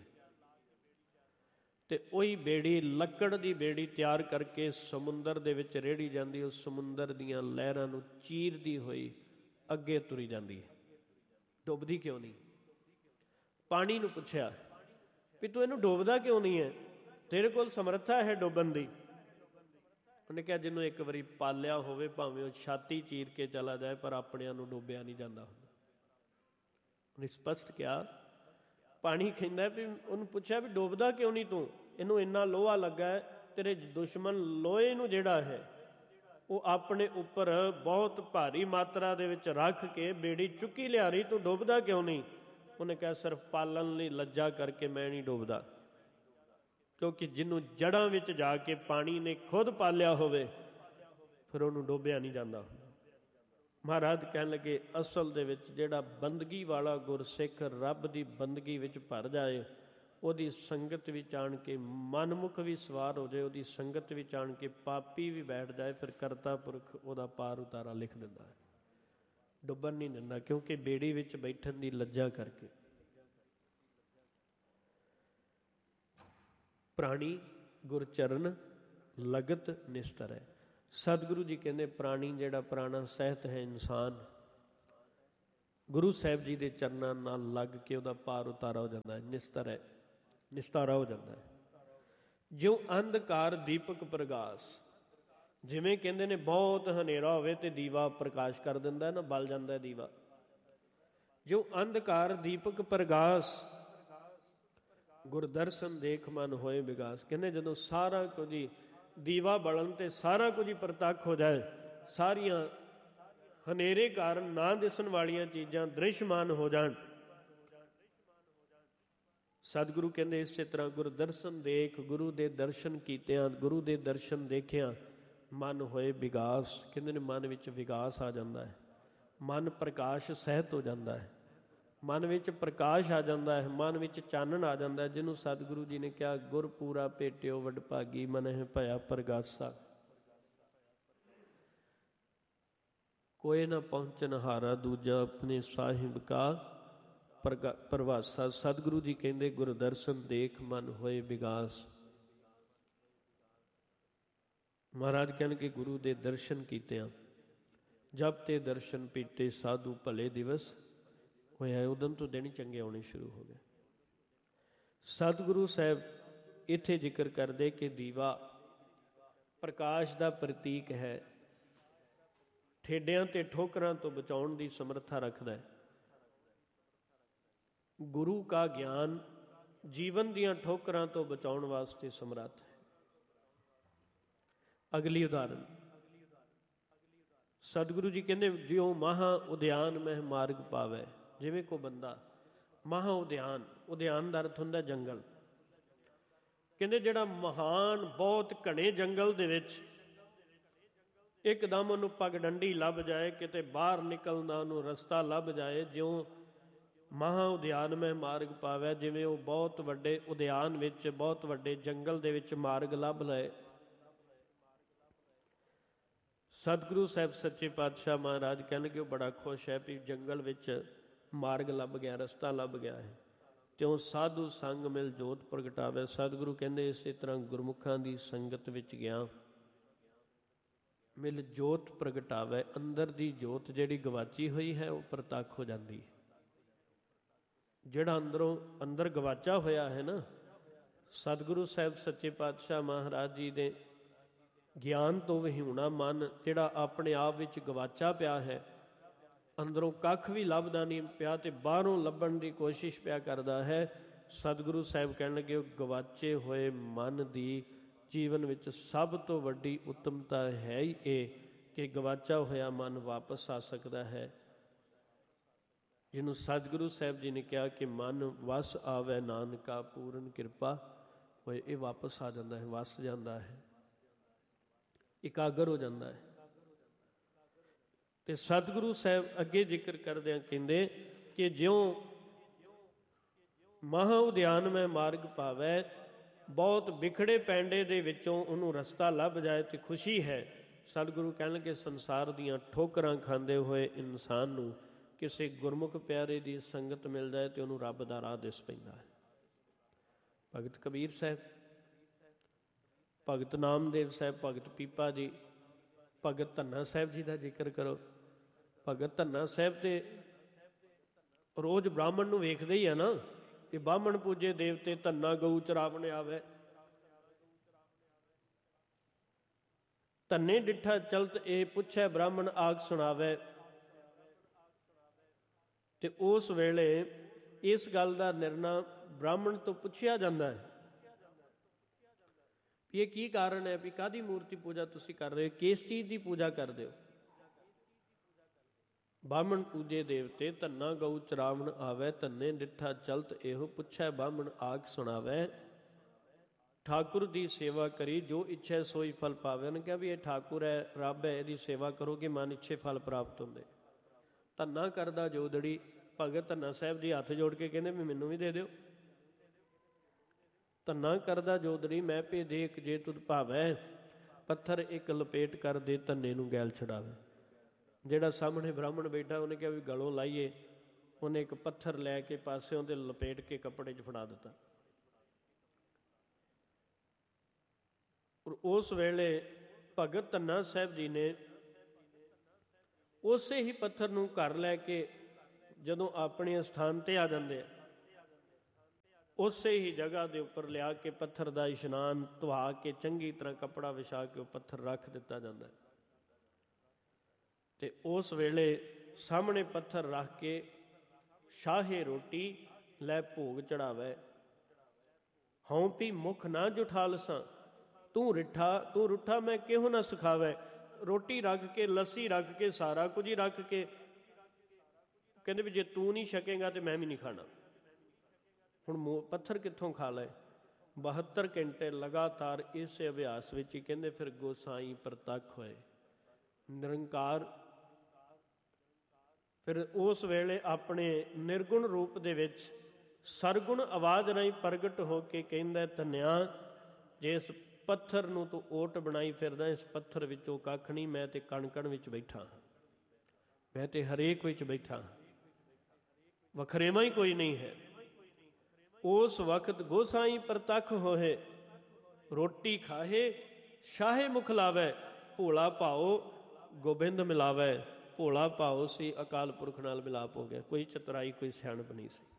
ਤੇ ਉਹੀ ਬੇੜੀ ਲੱਕੜ ਦੀ ਬੇੜੀ ਤਿਆਰ ਕਰਕੇ ਸਮੁੰਦਰ ਦੇ ਵਿੱਚ ਰੇੜੀ ਜਾਂਦੀ। ਉਸ ਸਮੁੰਦਰ ਦੀਆਂ ਲਹਿਰਾਂ ਨੂੰ ਚੀਰਦੀ ਹੋਈ ਅੱਗੇ ਤੁਰੀ ਜਾਂਦੀ ਹੈ, ਡੁੱਬਦੀ ਕਿਉਂ ਨਹੀਂ। ਪਾਣੀ ਨੂੰ ਪੁੱਛਿਆ ਵੀ ਤੂੰ ਇਹਨੂੰ ਡੋਬਦਾ ਕਿਉਂ ਨਹੀਂ ਹੈ, ਤੇਰੇ ਕੋਲ ਸਮਰੱਥਾ ਹੈ ਡੋਬਣ ਦੀ। ਉਹਨੇ ਕਿਹਾ ਜਿਹਨੂੰ ਇੱਕ ਵਾਰੀ ਪਾਲਿਆ ਹੋਵੇ ਭਾਵੇਂ ਉਹ ਛਾਤੀ ਚੀਰ ਕੇ ਚਲਾ ਜਾਏ, ਪਰ ਆਪਣਿਆਂ ਨੂੰ ਡੋਬਿਆ ਨਹੀਂ ਜਾਂਦਾ ਹੁੰਦਾ। ਉਹਨੇ ਸਪਸ਼ਟ ਕਿਹਾ, ਪਾਣੀ ਕਹਿੰਦਾ ਵੀ ਉਹਨੂੰ ਪੁੱਛਿਆ ਵੀ ਡੋਬਦਾ ਕਿਉਂ ਨਹੀਂ ਤੂੰ, ਇਹਨੂੰ ਇੰਨਾ ਲੋਹਾ ਲੱਗਾ ਹੈ, ਤੇਰੇ ਦੁਸ਼ਮਣ ਲੋਹੇ ਨੂੰ ਜਿਹੜਾ ਹੈ ਉਹ ਆਪਣੇ ਉੱਪਰ ਬਹੁਤ ਭਾਰੀ ਮਾਤਰਾ ਦੇ ਵਿੱਚ ਰੱਖ ਕੇ ਬੇੜੀ ਚੁੱਕੀ ਲਿਆ ਰਹੀ, ਤੂੰ ਡੁੱਬਦਾ ਕਿਉਂ ਨਹੀਂ। ਉਹਨੇ ਕਿਹਾ ਸਿਰਫ ਪਾਲਣ ਲਈ ਲੱਜਾ ਕਰਕੇ ਮੈਂ ਨਹੀਂ ਡੁੱਬਦਾ, ਕਿਉਂਕਿ ਜਿਹਨੂੰ ਜੜ੍ਹਾਂ ਵਿੱਚ ਜਾ ਕੇ ਪਾਣੀ ਨੇ ਖੁਦ ਪਾਲਿਆ ਹੋਵੇ ਫਿਰ ਉਹਨੂੰ ਡੋਬਿਆ ਨਹੀਂ ਜਾਂਦਾ। ਮਹਾਰਾਜ ਕਹਿਣ ਲੱਗੇ ਅਸਲ ਦੇ ਵਿੱਚ ਜਿਹੜਾ ਬੰਦਗੀ ਵਾਲਾ ਗੁਰਸਿੱਖ ਰੱਬ ਦੀ ਬੰਦਗੀ ਵਿੱਚ ਭਰ ਜਾਏ, ਉਹਦੀ ਸੰਗਤ ਵਿੱਚ ਆਣ ਕੇ ਮਨਮੁਖ ਵੀ ਸਵਾਰ ਹੋ ਜਾਏ, ਉਹਦੀ ਸੰਗਤ ਵਿੱਚ ਆਣ ਕੇ ਪਾਪੀ ਵੀ ਬੈਠ ਜਾਏ, ਫਿਰ ਕਰਤਾ ਪੁਰਖ ਉਹਦਾ ਪਾਰ ਉਤਾਰਾ ਲਿਖ ਦਿੰਦਾ ਹੈ, ਡੁੱਬਣ ਨਹੀਂ ਦਿੰਦਾ, ਕਿਉਂਕਿ ਬੇੜੀ ਵਿੱਚ ਬੈਠਣ ਦੀ ਲੱਜਾ ਕਰਕੇ। ਪ੍ਰਾਣੀ ਗੁਰਚਰਨ ਲਗਤ ਨਿਸਤਰ ਹੈ। ਸਤਿਗੁਰੂ ਜੀ ਕਹਿੰਦੇ ਪ੍ਰਾਣੀ ਜਿਹੜਾ ਪੁਰਾਣਾ ਸਹਿਤ ਹੈ, ਇਨਸਾਨ ਗੁਰੂ ਸਾਹਿਬ ਜੀ ਦੇ ਚਰਨਾਂ ਨਾਲ ਲੱਗ ਕੇ ਉਹਦਾ ਪਾਰ ਉਤਾਰਾ ਹੋ ਜਾਂਦਾ ਹੈ, ਨਿਸਤਰ ਹੈ ਨਿਸਤਾਰਾ ਹੋ ਜਾਂਦਾ ਹੈ। ਜਿਉਂ ਅੰਧਕਾਰ ਦੀਪਕ ਪ੍ਰਗਾਸ, ਜਿਵੇਂ ਕਹਿੰਦੇ ਨੇ ਬਹੁਤ ਹਨੇਰਾ ਹੋਵੇ ਤੇ ਦੀਵਾ ਪ੍ਰਕਾਸ਼ ਕਰ ਦਿੰਦਾ ਨਾ, ਬਲ ਜਾਂਦਾ ਦੀਵਾ। ਜੋ ਅੰਧਕਾਰ ਦੀਪਕ ਪ੍ਰਗਾਸ, ਗੁਰਦਰਸ਼ਨ ਦੇਖ ਮਨ ਹੋਏ ਵਿਗਾਸ। ਕਹਿੰਦੇ ਜਦੋਂ ਸਾਰਾ ਕੁਝ ਹੀ ਦੀਵਾ ਬਲਣ ਤੇ ਸਾਰਾ ਕੁਝ ਹੀ ਪ੍ਰਤੱਖ ਹੋ ਜਾਏ, ਸਾਰੀਆਂ ਹਨੇਰੇ ਕਾਰਨ ਨਾ ਦਿਸਣ ਵਾਲੀਆਂ ਚੀਜ਼ਾਂ ਦ੍ਰਿਸ਼ਮਾਨ ਹੋ ਜਾਣ, ਸਤਿਗੁਰੂ ਕਹਿੰਦੇ ਇਸੇ ਤਰ੍ਹਾਂ ਗੁਰਦਰਸ਼ਨ ਦੇਖ, ਗੁਰੂ ਦੇ ਦਰਸ਼ਨ ਕੀਤਿਆਂ, ਗੁਰੂ ਦੇ ਦਰਸ਼ਨ ਦੇਖਿਆਂ ਮਨ ਹੋਏ ਵਿਗਾਸ। ਕਹਿੰਦੇ ਨੇ ਮਨ ਵਿੱਚ ਵਿਗਾਸ ਆ ਜਾਂਦਾ ਹੈ, ਮਨ ਪ੍ਰਕਾਸ਼ ਸਹਿਤ ਹੋ ਜਾਂਦਾ ਹੈ, ਮਨ ਵਿੱਚ ਪ੍ਰਕਾਸ਼ ਆ ਜਾਂਦਾ ਹੈ, ਮਨ ਵਿੱਚ ਚਾਨਣ ਆ ਜਾਂਦਾ ਹੈ, ਜਿਹਨੂੰ ਸਤਿਗੁਰੂ ਜੀ ਨੇ ਕਿਹਾ ਗੁਰ ਪੂਰਾ ਭੇਟਿਓ ਵਡਭਾਗੀ, ਮਨਹਿ ਭਇਆ ਪ੍ਰਗਾਸਾ। ਕੋਇ ਨਾ ਪਹੁੰਚਨ ਹਾਰਾ ਦੂਜਾ, ਆਪਣੇ ਸਾਹਿਬ ਕਾ ਪ੍ਰਗਾ ਪ੍ਰਵਾਸਾ। ਸਤਿਗੁਰੂ ਜੀ ਕਹਿੰਦੇ ਗੁਰਦਰਸ਼ਨ ਦੇਖ ਮਨ ਹੋਏ ਵਿਗਾਸ। ਮਹਾਰਾਜ ਕਹਿਣਗੇ ਗੁਰੂ ਦੇ ਦਰਸ਼ਨ ਕੀਤਿਆਂ, ਜਬ ਤੇ ਦਰਸ਼ਨ ਪੀਤੇ ਸਾਧੂ ਭਲੇ ਦਿਵਸ ਹੋਇਆ। ਉਦੋਂ ਤੋਂ ਦਿਨ ਚੰਗੇ ਆਉਣੇ ਸ਼ੁਰੂ ਹੋ ਗਏ। ਸਤਿਗੁਰੂ ਸਾਹਿਬ ਇੱਥੇ ਜ਼ਿਕਰ ਕਰਦੇ ਕਿ ਦੀਵਾ ਪ੍ਰਕਾਸ਼ ਦਾ ਪ੍ਰਤੀਕ ਹੈ, ਠੇਡਿਆਂ ਤੇ ਠੋਕਰਾਂ ਤੋਂ ਬਚਾਉਣ ਦੀ ਸਮਰੱਥਾ ਰੱਖਦਾ ਹੈ। ਗੁਰੂ ਕਾ ਗਿਆਨ ਜੀਵਨ ਦੀਆਂ ਠੋਕਰਾਂ ਤੋਂ ਬਚਾਉਣ ਵਾਸਤੇ ਸਮਰੱਥ ਹੈ। ਅਗਲੀ ਉਦਾਹਰਨ, ਸਤਿਗੁਰੂ ਜੀ ਕਹਿੰਦੇ ਜਿਉ ਮਹਾ ਉਦਿਆਨ ਮਹਿ ਮਾਰਗ ਪਾਵੈ। ਜਿਵੇਂ ਕੋ ਬੰਦਾ ਮਹਾ ਉਦਿਆਨ, ਉਦਿਆਨ ਦਾ ਅਰਥ ਹੁੰਦਾ ਜੰਗਲ। ਕਹਿੰਦੇ ਜਿਹੜਾ ਮਹਾਨ ਬਹੁਤ ਘਣੇ ਜੰਗਲ ਦੇ ਵਿੱਚ ਇੱਕਦਮ ਉਹਨੂੰ ਪਗਡੰਡੀ ਲੱਭ ਜਾਏ, ਕਿਤੇ ਬਾਹਰ ਨਿਕਲਣ ਦਾ ਉਹਨੂੰ ਰਸਤਾ ਲੱਭ ਜਾਏ, ਜਿਉਂ ਮਹਾ ਉਦਿਆਨ ਮਹਿ ਮਾਰਗ ਪਾਵੈ, ਜਿਵੇਂ ਉਹ ਬਹੁਤ ਵੱਡੇ ਉਦਿਆਨ ਵਿੱਚ, ਬਹੁਤ ਵੱਡੇ ਜੰਗਲ ਦੇ ਵਿੱਚ ਮਾਰਗ ਲੱਭ ਲਏ। ਸਤਿਗੁਰੂ ਸਾਹਿਬ ਸੱਚੇ ਪਾਤਸ਼ਾਹ ਮਹਾਰਾਜ ਕਹਿਣਗੇ ਉਹ ਬੜਾ ਖੁਸ਼ ਹੈ ਵੀ ਜੰਗਲ ਵਿੱਚ ਮਾਰਗ ਲੱਭ ਗਿਆ, ਰਸਤਾ ਲੱਭ ਗਿਆ ਹੈ। ਤਿਉਂ ਸਾਧੂ ਸੰਗ ਮਿਲ ਜੋਤ ਪ੍ਰਗਟਾਵੇ। ਸਤਿਗੁਰੂ ਕਹਿੰਦੇ ਇਸੇ ਤਰ੍ਹਾਂ ਗੁਰਮੁਖਾਂ ਦੀ ਸੰਗਤ ਵਿੱਚ ਗਿਆ, ਮਿਲ ਜੋਤ ਪ੍ਰਗਟਾਵੇ। ਅੰਦਰ ਦੀ ਜੋਤ ਜਿਹੜੀ ਗਵਾਚੀ ਹੋਈ ਹੈ ਉਹ ਪ੍ਰਤੱਖ ਹੋ ਜਾਂਦੀ ਹੈ। ਜਿਹੜਾ ਅੰਦਰੋਂ ਅੰਦਰ ਗਵਾਚਾ ਹੋਇਆ ਹੈ ਨਾ, ਸਤਿਗੁਰੂ ਸਾਹਿਬ ਸੱਚੇ ਪਾਤਸ਼ਾਹ ਮਹਾਰਾਜ ਜੀ ਦੇ ਗਿਆਨ ਤੋਂ ਵਿਹੂਣਾ ਮਨ ਜਿਹੜਾ ਆਪਣੇ ਆਪ ਵਿੱਚ ਗਵਾਚਾ ਪਿਆ ਹੈ, ਅੰਦਰੋਂ ਕੱਖ ਵੀ ਲੱਭਦਾ ਨਹੀਂ ਪਿਆ ਤੇ ਬਾਹਰੋਂ ਲੱਭਣ ਦੀ ਕੋਸ਼ਿਸ਼ ਪਿਆ ਕਰਦਾ ਹੈ, ਸਤਿਗੁਰੂ ਸਾਹਿਬ ਕਹਿਣ ਲੱਗੇ ਉਹ ਗਵਾਚੇ ਹੋਏ ਮਨ ਦੀ ਜੀਵਨ ਵਿੱਚ ਸਭ ਤੋਂ ਵੱਡੀ ਉੱਤਮਤਾ ਹੈ ਹੀ ਇਹ ਕਿ ਗਵਾਚਾ ਹੋਇਆ ਮਨ ਵਾਪਸ ਆ ਸਕਦਾ ਹੈ। ਜਿਹਨੂੰ ਸਤਿਗੁਰੂ ਸਾਹਿਬ ਜੀ ਨੇ ਕਿਹਾ ਕਿ ਮਨ ਵਸ ਆਵੈ ਨਾਨਕਾ ਪੂਰਨ ਕਿਰਪਾ ਹੋਏ, ਇਹ ਵਾਪਸ ਆ ਜਾਂਦਾ ਹੈ, ਵਸ ਜਾਂਦਾ ਹੈ, ਇਕਾਗਰ ਹੋ ਜਾਂਦਾ ਹੈ। ਤੇ ਸਤਿਗੁਰੂ ਸਾਹਿਬ ਅੱਗੇ ਜ਼ਿਕਰ ਕਰਦਿਆਂ ਕਹਿੰਦੇ ਕਿ ਜਿਉਂ ਮਹਾ ਉਦਿਆਨ ਮੈਂ ਮਾਰਗ ਪਾਵੈ, ਬਹੁਤ ਵਿਖੜੇ ਪੈਂਡੇ ਦੇ ਵਿੱਚੋਂ ਉਹਨੂੰ ਰਸਤਾ ਲੱਭ ਜਾਏ ਤੇ ਖੁਸ਼ੀ ਹੈ। ਸਤਿਗੁਰੂ ਕਹਿਣਗੇ ਸੰਸਾਰ ਦੀਆਂ ਠੋਕਰਾਂ ਖਾਂਦੇ ਹੋਏ ਇਨਸਾਨ ਨੂੰ ਕਿਸੇ ਗੁਰਮੁਖ ਪਿਆਰੇ ਦੀ ਸੰਗਤ ਮਿਲ ਜਾਏ ਤੇ ਉਹਨੂੰ ਰੱਬ ਦਾ ਰਾਹ ਦਿਸ ਪੈਂਦਾ ਹੈ। ਭਗਤ ਕਬੀਰ ਸਾਹਿਬ, ਭਗਤ ਨਾਮਦੇਵ ਸਾਹਿਬ, ਭਗਤ ਪੀਪਾ ਜੀ, ਭਗਤ ਧੰਨਾ ਸਾਹਿਬ ਜੀ ਦਾ ਜ਼ਿਕਰ ਕਰੋ। ਭਗਤ ਧੰਨਾ ਸਾਹਿਬ ਤੇ ਰੋਜ਼ ਬ੍ਰਾਹਮਣ ਨੂੰ ਵੇਖਦੇ ਹੀ ਆ ਨਾ ਕਿ ਬਾਹਮਣ ਪੂਜੇ ਦੇਵਤੇ, ਧੰਨਾ ਗਊ ਚਰਾਵਣ ਆਵੇ। ਧੰਨੇ ਡਿੱਠਾ ਚਲਤ ਇਹ ਪੁੱਛੈ ਬ੍ਰਾਹਮਣ ਆਗ ਸੁਣਾਵੇ। ਤੇ ਉਸ ਵੇਲੇ ਇਸ ਗੱਲ ਦਾ ਨਿਰਣਾ ਬ੍ਰਾਹਮਣ ਤੋਂ ਪੁੱਛਿਆ ਜਾਂਦਾ ਹੈ ਵੀ ਇਹ ਕੀ ਕਾਰਨ ਹੈ, ਵੀ ਕਾਹਦੀ ਮੂਰਤੀ ਪੂਜਾ ਤੁਸੀਂ ਕਰ ਰਹੇ ਹੋ, ਕਿਸ ਚੀਜ਼ ਦੀ ਪੂਜਾ ਕਰਦੇ ਹੋ। ਬਾਹਮਣ ਪੂਜੇ ਦੇਵਤੇ, ਧੰਨਾ ਗਊ ਚਰਾਵਣ ਆਵੇ, ਧੰਨੇ ਡਿੱਠਾ ਚਲਤ ਇਹੋ ਪੁੱਛੈ ਬਾਹਮਣ ਆਗ ਸੁਣਾਵੇ। ਠਾਕੁਰ ਦੀ ਸੇਵਾ ਕਰੀ ਜੋ ਇੱਛਾ ਸੋਈ ਫਲ ਪਾਵੇ। ਉਹਨੇ ਕਿਹਾ ਵੀ ਇਹ ਠਾਕੁਰ ਹੈ, ਰੱਬ ਹੈ, ਇਹਦੀ ਸੇਵਾ ਕਰੋਗੇ ਮਨ ਇੱਛੇ ਫਲ ਪ੍ਰਾਪਤ ਹੁੰਦੇ। ਧੰਨਾ ਕਰਦਾ ਜੋਦੜੀ, ਭਗਤ ਧੰਨਾ ਸਾਹਿਬ ਜੀ ਹੱਥ ਜੋੜ ਕੇ ਕਹਿੰਦੇ ਵੀ ਮੈਨੂੰ ਵੀ ਦੇ ਦਿਓ। ਧੰਨਾ ਕਰਦਾ ਜੋਦੜੀ ਮੈਂ ਭੇ ਦੇਖ ਜੇ ਤੁਧ ਭਾਵੈ, ਪੱਥਰ ਇੱਕ ਲਪੇਟ ਕਰ ਦੇ ਧੰਨੇ ਨੂੰ ਗੈਲ ਛਡਾਵੇ। ਜਿਹੜਾ ਸਾਹਮਣੇ ਬ੍ਰਾਹਮਣ ਬੈਠਾ ਉਹਨੇ ਕਿਹਾ ਵੀ ਗਲੋਂ ਲਾਈਏ, ਉਹਨੇ ਇੱਕ ਪੱਥਰ ਲੈ ਕੇ ਪਾਸਿਓਂ ਤੇ ਲਪੇਟ ਕੇ ਕੱਪੜੇ 'ਚ ਫੜਾ ਦਿੱਤਾ। ਔਰ ਉਸ ਵੇਲੇ ਭਗਤ ਧੰਨਾ ਸਾਹਿਬ ਜੀ ਨੇ ਉਸੇ ਹੀ ਪੱਥਰ ਨੂੰ ਘਰ ਲੈ ਕੇ ਜਦੋਂ ਆਪਣੇ ਸਥਾਨ ਤੇ ਆ ਜਾਂਦੇ ਆ, ਉਸੇ ਹੀ ਜਗ੍ਹਾ ਦੇ ਉੱਪਰ ਲਿਆ ਕੇ ਪੱਥਰ ਦਾ ਇਸ਼ਨਾਨ ਧਵਾ ਕੇ ਚੰਗੀ ਤਰ੍ਹਾਂ ਕੱਪੜਾ ਵਿਛਾ ਕੇ ਉਹ ਪੱਥਰ ਰੱਖ ਦਿੱਤਾ ਜਾਂਦਾ। ਤੇ ਉਸ ਵੇਲੇ ਸਾਹਮਣੇ ਪੱਥਰ ਰੱਖ ਕੇ ਸ਼ਾਹੇ ਰੋਟੀ ਲੈ ਭੋਗ ਚੜਾਵੇ। ਹਉ ਪੀ ਮੁਖ ਨਾ ਜੁਠਾਲਸਾਂ, ਤੂੰ ਰਿੱਠਾ ਤੂੰ ਰੁੱਠਾ ਮੈਂ ਕਿਹੋ ਨਾ ਸਿਖਾਵੇ। ਰੋਟੀ ਰੱਖ ਕੇ, ਲੱਸੀ ਰੱਖ ਕੇ, ਸਾਰਾ ਕੁਝ ਹੀ ਰੱਖ ਕੇ ਕਹਿੰਦੇ ਵੀ ਜੇ ਤੂੰ ਨਹੀਂ ਛਕੇਗਾ ਤੇ ਮੈਂ ਵੀ ਨਹੀਂ ਖਾਣਾ। ਹੁਣ ਮੋ ਪੱਥਰ ਕਿੱਥੋਂ ਖਾ ਲਏ? ਬਹੱਤਰ ਘੰਟੇ ਲਗਾਤਾਰ ਇਸੇ ਅਭਿਆਸ ਵਿੱਚ ਹੀ ਕਹਿੰਦੇ ਫਿਰ ਗੋਸਾਈ ਪ੍ਰਤੱਖ ਹੋਏ, ਨਿਰੰਕਾਰ। ਫਿਰ ਉਸ ਵੇਲੇ ਆਪਣੇ ਨਿਰਗੁਣ ਰੂਪ ਦੇ ਵਿੱਚ ਸਰਗੁਣ ਆਵਾਜ਼ ਰਾਹੀਂ ਪ੍ਰਗਟ ਹੋ ਕੇ ਕਹਿੰਦਾ, ਧੰਨਿਆ ਜੇ ਇਸ ਪੱਥਰ ਨੂੰ ਤੂੰ ਓਟ ਬਣਾਈ ਫਿਰਦਾ, ਇਸ ਪੱਥਰ ਵਿੱਚੋਂ ਕੱਖ ਨਹੀਂ, ਮੈਂ ਤੇ ਕਣ ਕਣ ਵਿੱਚ ਬੈਠਾ, ਮੈਂ ਤੇ ਹਰੇਕ ਵਿੱਚ ਬੈਠਾ, ਵਖਰੇਵਾਂ ਹੀ ਕੋਈ ਨਹੀਂ ਹੈ। ਉਸ ਵਕਤ ਗੋਸਾਈ ਪ੍ਰਤੱਖ ਹੋਏ, ਰੋਟੀ ਖਾਹੇ ਸ਼ਾਹੇ ਮੁਖ ਲਾਵੇ, ਭੋਲਾ ਭਾਓ ਗੋਬਿੰਦ ਮਿਲਾਵੇ। ਭੋਲਾ ਭਾਓ ਸੀ, ਅਕਾਲ ਪੁਰਖ ਨਾਲ ਮਿਲਾਪ ਹੋ ਗਿਆ, ਕੋਈ ਚਤੁਰਾਈ ਕੋਈ ਸਿਆਣਪ ਨਹੀਂ ਸੀ।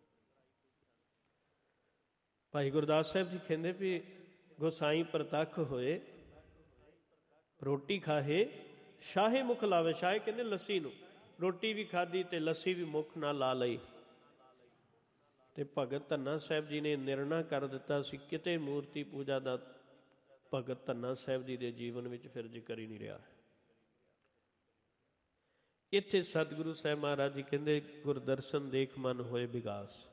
ਭਾਈ ਗੁਰਦਾਸ ਸਾਹਿਬ ਜੀ ਕਹਿੰਦੇ ਵੀ ਗੋਸਾਈ ਪ੍ਰਤੱਖ ਹੋਏ, ਰੋਟੀ ਖਾਹੇ ਸ਼ਾਹੇ ਮੁਖ ਲਾਵੇ। ਸ਼ਾਹੇ ਕਹਿੰਦੇ ਲੱਸੀ ਨੂੰ, ਰੋਟੀ ਵੀ ਖਾਧੀ ਤੇ ਲੱਸੀ ਵੀ ਮੁੱਖ ਨਾਲ ਲਾ ਲਈ। ਤੇ ਭਗਤ ਧੰਨਾ ਸਾਹਿਬ ਜੀ ਨੇ ਨਿਰਣਾ ਕਰ ਦਿੱਤਾ ਸੀ, ਕਿਤੇ ਮੂਰਤੀ ਪੂਜਾ ਦਾ ਭਗਤ ਧੰਨਾ ਸਾਹਿਬ ਜੀ ਦੇ ਜੀਵਨ ਵਿੱਚ ਫਿਰ ਜ਼ਿਕਰ ਹੀ ਨਹੀਂ ਰਿਹਾ। ਇੱਥੇ ਸਤਿਗੁਰੂ ਸਾਹਿਬ ਮਹਾਰਾਜ ਜੀ ਕਹਿੰਦੇ, ਗੁਰਦਰਸ਼ਨ ਦੇਖ ਮਨ ਹੋਏ ਵਿਗਾਸ।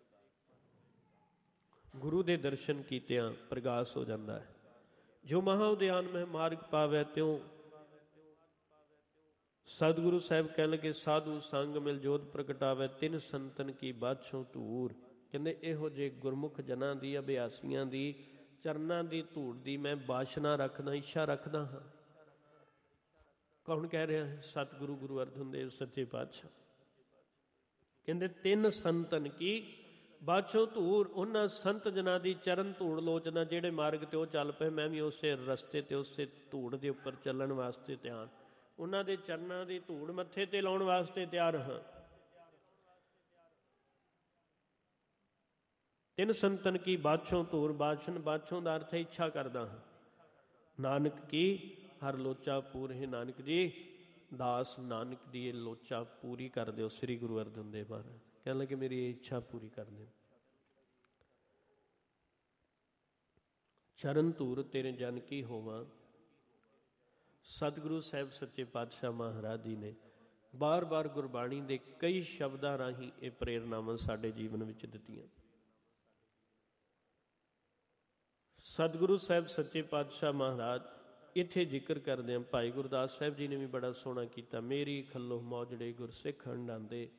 ਗੁਰੂ ਦੇ ਦਰਸ਼ਨ ਕੀਤਿਆਂ ਪ੍ਰਗਾਸ ਹੋ ਜਾਂਦਾ ਹੈ। ਜੋ ਮਹਾ ਉਦਿਆਨ ਮਹਿ ਮਾਰਗ ਪਾਵੈ, ਤਿਉ ਸਤਿਗੁਰੂ ਸਾਹਿਬ ਕਹਿਣ ਲੱਗੇ, ਸਾਧੂ ਸੰਗ ਮਿਲ ਜੋਤ ਪ੍ਰਗਟਾਵੇ, ਤਿੰਨ ਸੰਤਨ ਕੀ ਬਾਛੋਂ ਧੂਰ। ਕਹਿੰਦੇ ਇਹੋ ਜਿਹੇ ਗੁਰਮੁਖ ਜਨਾਂ ਦੀ, ਅਭਿਆਸੀਆਂ ਦੀ ਚਰਨਾਂ ਦੀ ਧੂੜ ਦੀ ਮੈਂ ਬਾਸ਼ਨਾ ਰੱਖਦਾ, ਇੱਛਾ ਰੱਖਦਾ ਹਾਂ। ਕੌਣ ਕਹਿ ਰਿਹਾ ਹੈ? ਸਤਿਗੁਰੂ ਗੁਰੂ ਅਰਜਨ ਦੇਵ ਸੱਚੇ ਪਾਤਸ਼ਾਹ ਕਹਿੰਦੇ, ਤਿੰਨ ਸੰਤਨ ਕੀ ਬਾਛੋਂ ਧੂਰ। ਉਹਨਾਂ ਸੰਤ ਜਨਾਂ ਦੀ ਚਰਨ ਧੂੜ ਲੋਚਨਾ, ਜਿਹੜੇ ਮਾਰਗ ਤੇ ਉਹ ਚੱਲ ਪਏ, ਮੈਂ ਵੀ ਉਸੇ ਰਸਤੇ ਤੇ ਉਸੇ ਧੂੜ ਦੇ ਉੱਪਰ ਚੱਲਣ ਵਾਸਤੇ ਤਿਆਰ, ਉਹਨਾਂ ਦੇ ਚਰਨਾਂ ਦੀ ਧੂੜ ਮੱਥੇ ਤੇ ਲਾਉਣ ਵਾਸਤੇ ਤਿਆਰ ਹਾਂ। ਤਿੰਨ ਸੰਤਨ ਕੀ ਬਾਛੋਂ ਧੂਰ। ਬਾਛਨ ਬਾਛੋਂ ਦਾ ਅਰਥ ਹੈ ਇੱਛਾ ਕਰਦਾ ਹਾਂ। ਨਾਨਕ ਕੀ ਹਰ ਲੋਚਾ ਪੂਰ ਹੈ। ਨਾਨਕ ਜੀ ਦਾਸ ਨਾਨਕ ਦੀ ਇਹ ਲੋਚਾ ਪੂਰੀ ਕਰ ਦਿਓ। ਸ੍ਰੀ ਗੁਰੂ ਅਰਜਨ ਦੇਵ ਮਹਾਰਾਜ ਕਹਿਣ ਲੱਗੇ, ਮੇਰੀ ਇਹ ਇੱਛਾ ਪੂਰੀ ਕਰ ਦਿਓ। ਚਰਨ ਧੂਰ ਤੇਰੇ ਜਨ ਕੀ ਹੋਵਾਂ। ਸਤਿਗੁਰੂ ਸਾਹਿਬ ਸੱਚੇ ਪਾਤਸ਼ਾਹ ਮਹਾਰਾਜ ਜੀ ਨੇ ਬਾਰ ਬਾਰ ਗੁਰਬਾਣੀ ਦੇ ਕਈ ਸ਼ਬਦਾਂ ਰਾਹੀਂ ਇਹ ਪ੍ਰੇਰਨਾਵਾਂ ਸਾਡੇ ਜੀਵਨ ਵਿੱਚ ਦਿੱਤੀਆਂ। ਸਤਿਗੁਰੂ ਸਾਹਿਬ ਸੱਚੇ ਪਾਤਸ਼ਾਹ ਮਹਾਰਾਜ ਇੱਥੇ ਜ਼ਿਕਰ ਕਰਦੇ ਹਾਂ, ਭਾਈ ਗੁਰਦਾਸ ਸਾਹਿਬ ਜੀ ਨੇ ਵੀ ਬੜਾ ਸੋਹਣਾ ਕੀਤਾ। ਮੇਰੀ ਖੱਲੋ ਮੌਜੜੇ ਗੁਰਸਿੱਖ ਹੰਡਾਂਦੇ,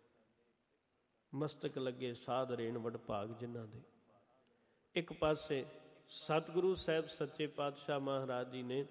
ਮਸਤਕ ਲੱਗੇ ਸਾਧ ਰੇਣ ਵਡ ਭਾਗ ਜਿਨ੍ਹਾਂ ਦੇ। ਇੱਕ ਪਾਸੇ ਸਤਿਗੁਰੂ ਸਾਹਿਬ ਸੱਚੇ ਪਾਤਸ਼ਾਹ ਮਹਾਰਾਜ ਜੀ ਨੇ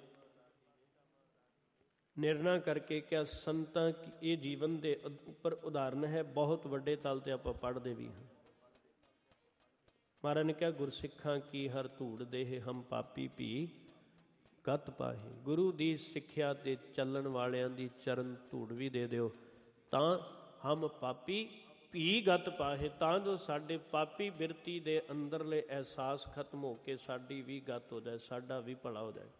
ਨਿਰਣਾ ਕਰਕੇ ਕਿਹਾ, ਸੰਤਾਂ ਇਹ ਜੀਵਨ ਦੇ ਉੱਪਰ ਉਦਾਹਰਨ ਹੈ, ਬਹੁਤ ਵੱਡੇ ਤਲ ਤੇ ਆਪਾਂ ਪੜ੍ਹਦੇ ਵੀ ਹਾਂ। ਮਹਾਰਾਜ ਨੇ ਕਿਹਾ, ਗੁਰਸਿੱਖਾਂ ਕੀ ਹਰ ਧੂੜ ਦੇਹ, ਹਮ ਪਾਪੀ ਭੀ ਗਤ ਪਾਹੇ। ਗੁਰੂ ਦੀ ਸਿੱਖਿਆ ਤੇ ਚੱਲਣ ਵਾਲਿਆਂ ਦੀ ਚਰਨ ਧੂੜ ਵੀ ਦੇ ਦਿਓ, ਤਾਂ ਹਮ ਪਾਪੀ ਭੀ ਗਤ ਪਾਹੇ, ਤਾਂ ਜੋ ਸਾਡੇ ਪਾਪੀ ਬਿਰਤੀ ਦੇ ਅੰਦਰਲੇ ਅਹਿਸਾਸ ਖਤਮ ਹੋ ਕੇ ਸਾਡੀ ਵੀ ਗਤ ਹੋ ਜਾਏ, ਸਾਡਾ ਵੀ ਭਲਾ ਹੋ ਜਾਏ।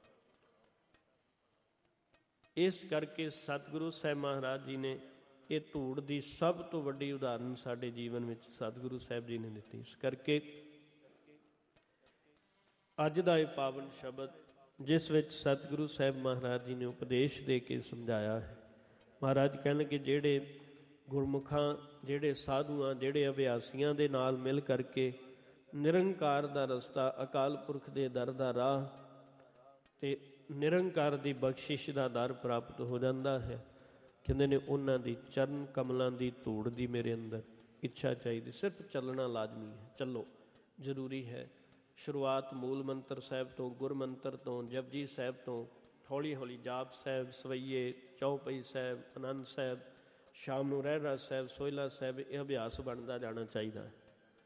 ਇਸ ਕਰਕੇ ਸਤਿਗੁਰੂ ਸਾਹਿਬ ਮਹਾਰਾਜ ਜੀ ਨੇ ਇਹ ਧੂੜ ਦੀ ਸਭ ਤੋਂ ਵੱਡੀ ਉਦਾਹਰਨ ਸਾਡੇ ਜੀਵਨ ਵਿੱਚ ਸਤਿਗੁਰੂ ਸਾਹਿਬ ਜੀ ਨੇ ਦਿੱਤੀ। ਇਸ ਕਰਕੇ ਅੱਜ ਦਾ ਇਹ ਪਾਵਨ ਸ਼ਬਦ, ਜਿਸ ਵਿੱਚ ਸਤਿਗੁਰੂ ਸਾਹਿਬ ਮਹਾਰਾਜ ਜੀ ਨੇ ਉਪਦੇਸ਼ ਦੇ ਕੇ ਸਮਝਾਇਆ ਹੈ। ਮਹਾਰਾਜ ਕਹਿਣਗੇ, ਜਿਹੜੇ ਗੁਰਮੁਖਾਂ, ਜਿਹੜੇ ਸਾਧੂਆਂ, ਜਿਹੜੇ ਅਭਿਆਸੀਆਂ ਦੇ ਨਾਲ ਮਿਲ ਕਰਕੇ ਨਿਰੰਕਾਰ ਦਾ ਰਸਤਾ, ਅਕਾਲ ਪੁਰਖ ਦੇ ਦਰ ਦਾ ਰਾਹ ਤੇ ਨਿਰੰਕਾਰ ਦੀ ਬਖਸ਼ਿਸ਼ ਦਾ ਦਰ ਪ੍ਰਾਪਤ ਹੋ ਜਾਂਦਾ ਹੈ। ਕਹਿੰਦੇ ਨੇ ਉਹਨਾਂ ਦੀ ਚਰਨ ਕਮਲਾਂ ਦੀ ਧੂੜ ਦੀ ਮੇਰੇ ਅੰਦਰ ਇੱਛਾ ਚਾਹੀਦੀ। ਸਿਰਫ ਚੱਲਣਾ ਲਾਜ਼ਮੀ ਹੈ, ਚੱਲੋ ਜ਼ਰੂਰੀ ਹੈ। ਸ਼ੁਰੂਆਤ ਮੂਲ ਮੰਤਰ ਸਾਹਿਬ ਤੋਂ, ਗੁਰ ਮੰਤਰ ਤੋਂ, ਜਪਜੀ ਸਾਹਿਬ ਤੋਂ, ਹੌਲੀ ਹੌਲੀ ਜਾਪ ਸਾਹਿਬ, ਸਵਈਏ, ਚੌਪਈ ਸਾਹਿਬ, ਆਨੰਦ ਸਾਹਿਬ, ਸ਼ਾਮ ਨੂੰ ਰਹਿਰਾਸ ਸਾਹਿਬ, ਸੋਹਿਲਾ ਸਾਹਿਬ, ਇਹ ਅਭਿਆਸ ਬਣਦਾ ਜਾਣਾ ਚਾਹੀਦਾ ਹੈ।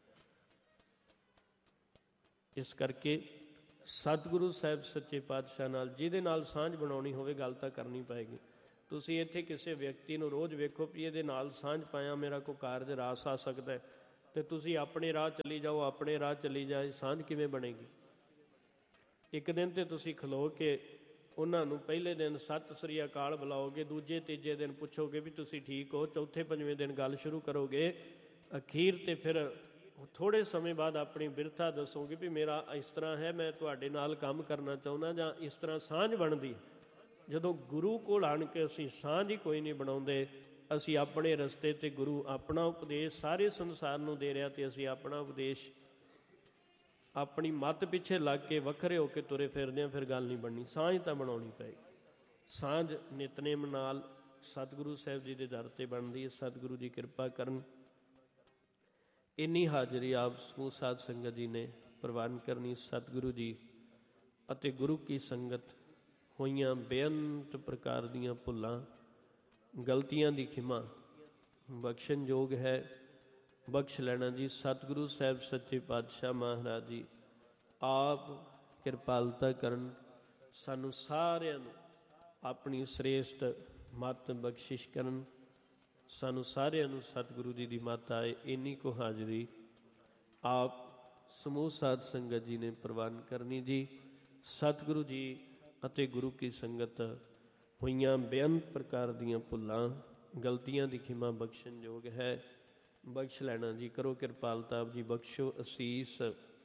ਇਸ ਕਰਕੇ ਸਤਿਗੁਰੂ ਸਾਹਿਬ ਸੱਚੇ ਪਾਤਸ਼ਾਹ ਨਾਲ ਜਿਹਦੇ ਨਾਲ ਸਾਂਝ ਬਣਾਉਣੀ ਹੋਵੇ, ਗੱਲ ਤਾਂ ਕਰਨੀ ਪਏਗੀ। ਤੁਸੀਂ ਇੱਥੇ ਕਿਸੇ ਵਿਅਕਤੀ ਨੂੰ ਰੋਜ਼ ਵੇਖੋ ਵੀ ਇਹਦੇ ਨਾਲ ਸਾਂਝ ਪਾਇਆ ਮੇਰਾ ਕੋਈ ਕਾਰਜ ਰਾਸ ਆ ਸਕਦਾ ਹੈ, ਅਤੇ ਤੁਸੀਂ ਆਪਣੇ ਰਾਹ ਚੱਲੀ ਜਾਓ, ਆਪਣੇ ਰਾਹ ਚੱਲੀ ਜਾਏ, ਸਾਂਝ ਕਿਵੇਂ ਬਣੇਗੀ? ਇੱਕ ਦਿਨ ਤੇ ਤੁਸੀਂ ਖਲੋ ਕੇ ਉਹਨਾਂ ਨੂੰ ਪਹਿਲੇ ਦਿਨ ਸਤਿ ਸ੍ਰੀ ਅਕਾਲ ਬੁਲਾਓਗੇ, ਦੂਜੇ ਤੀਜੇ ਦਿਨ ਪੁੱਛੋਗੇ ਵੀ ਤੁਸੀਂ ਠੀਕ ਹੋ, ਚੌਥੇ ਪੰਜਵੇਂ ਦਿਨ ਗੱਲ ਸ਼ੁਰੂ ਕਰੋਗੇ, ਅਖੀਰ 'ਤੇ ਫਿਰ ਥੋੜ੍ਹੇ ਸਮੇਂ ਬਾਅਦ ਆਪਣੀ ਬਿਰਥਾ ਦੱਸੋਗੇ ਵੀ ਮੇਰਾ ਇਸ ਤਰ੍ਹਾਂ ਹੈ, ਮੈਂ ਤੁਹਾਡੇ ਨਾਲ ਕੰਮ ਕਰਨਾ ਚਾਹੁੰਦਾ, ਜਾਂ ਇਸ ਤਰ੍ਹਾਂ ਸਾਂਝ ਬਣਦੀ। ਜਦੋਂ ਗੁਰੂ ਕੋਲ ਆਣ ਕੇ ਅਸੀਂ ਸਾਂਝ ਹੀ ਕੋਈ ਨਹੀਂ ਬਣਾਉਂਦੇ, ਅਸੀਂ ਆਪਣੇ ਰਸਤੇ 'ਤੇ ਗੁਰੂ ਆਪਣਾ ਉਪਦੇਸ਼ ਸਾਰੇ ਸੰਸਾਰ ਨੂੰ ਦੇ ਰਿਹਾ, ਅਤੇ ਅਸੀਂ ਆਪਣਾ ਉਪਦੇਸ਼ ਆਪਣੀ ਮੱਤ ਪਿੱਛੇ ਲੱਗ ਕੇ ਵੱਖਰੇ ਹੋ ਕੇ ਤੁਰੇ ਫਿਰਦੇ ਹਾਂ, ਫਿਰ ਗੱਲ ਨਹੀਂ ਬਣਨੀ। ਸਾਂਝ ਤਾਂ ਬਣਾਉਣੀ ਪਏਗੀ। ਸਾਂਝ ਨਿਤਨੇਮ ਨਾਲ ਸਤਿਗੁਰੂ ਸਾਹਿਬ ਜੀ ਦੇ ਦਰ 'ਤੇ ਬਣਦੀ ਹੈ। ਸਤਿਗੁਰੂ ਜੀ ਕਿਰਪਾ ਕਰਨ। ਇੰਨੀ ਹਾਜ਼ਰੀ ਆਪ ਸਮੂਹ ਸਾਧ ਸੰਗਤ ਜੀ ਨੇ ਪ੍ਰਵਾਨ ਕਰਨੀ। ਸਤਿਗੁਰੂ ਜੀ ਅਤੇ ਗੁਰੂ ਕੀ ਸੰਗਤ ਹੋਈਆਂ ਬੇਅੰਤ ਪ੍ਰਕਾਰ ਦੀਆਂ ਭੁੱਲਾਂ ਗਲਤੀਆਂ ਦੀ ਖਿਮਾ ਬਖਸ਼ਣਯੋਗ ਹੈ, ਬਖਸ਼ ਲੈਣਾ ਜੀ। ਸਤਿਗੁਰੂ ਸਾਹਿਬ ਸੱਚੇ ਪਾਤਸ਼ਾਹ ਮਹਾਰਾਜ ਜੀ ਆਪ ਕਿਰਪਾਲਤਾ ਕਰਨ, ਸਾਨੂੰ ਸਾਰਿਆਂ ਨੂੰ ਆਪਣੀ ਸ੍ਰੇਸ਼ਟ ਮੱਤ ਬਖਸ਼ਿਸ਼ ਕਰਨ, ਸਾਨੂੰ ਸਾਰਿਆਂ ਨੂੰ ਸਤਿਗੁਰੂ ਜੀ ਦੀ ਮੱਤ ਆਏ। ਇੰਨੀ ਕੁ ਹਾਜ਼ਰੀ ਆਪ ਸਮੂਹ ਸਾਧ ਸੰਗਤ ਜੀ ਨੇ ਪ੍ਰਵਾਨ ਕਰਨੀ ਜੀ। ਸਤਿਗੁਰੂ ਜੀ ਅਤੇ ਗੁਰੂ ਕੀ ਸੰਗਤ ਹੋਈਆਂ ਬੇਅੰਤ ਪ੍ਰਕਾਰ ਦੀਆਂ ਭੁੱਲਾਂ ਗਲਤੀਆਂ ਦੀ ਖਿਮਾ ਬਖਸ਼ਣਯੋਗ ਹੈ, ਬਖਸ਼ ਲੈਣਾ ਜੀ। ਕਰੋ ਕਿਰਪਾਲਤਾ ਆਪ ਜੀ, ਬਖਸ਼ੋ ਅਸੀਸ।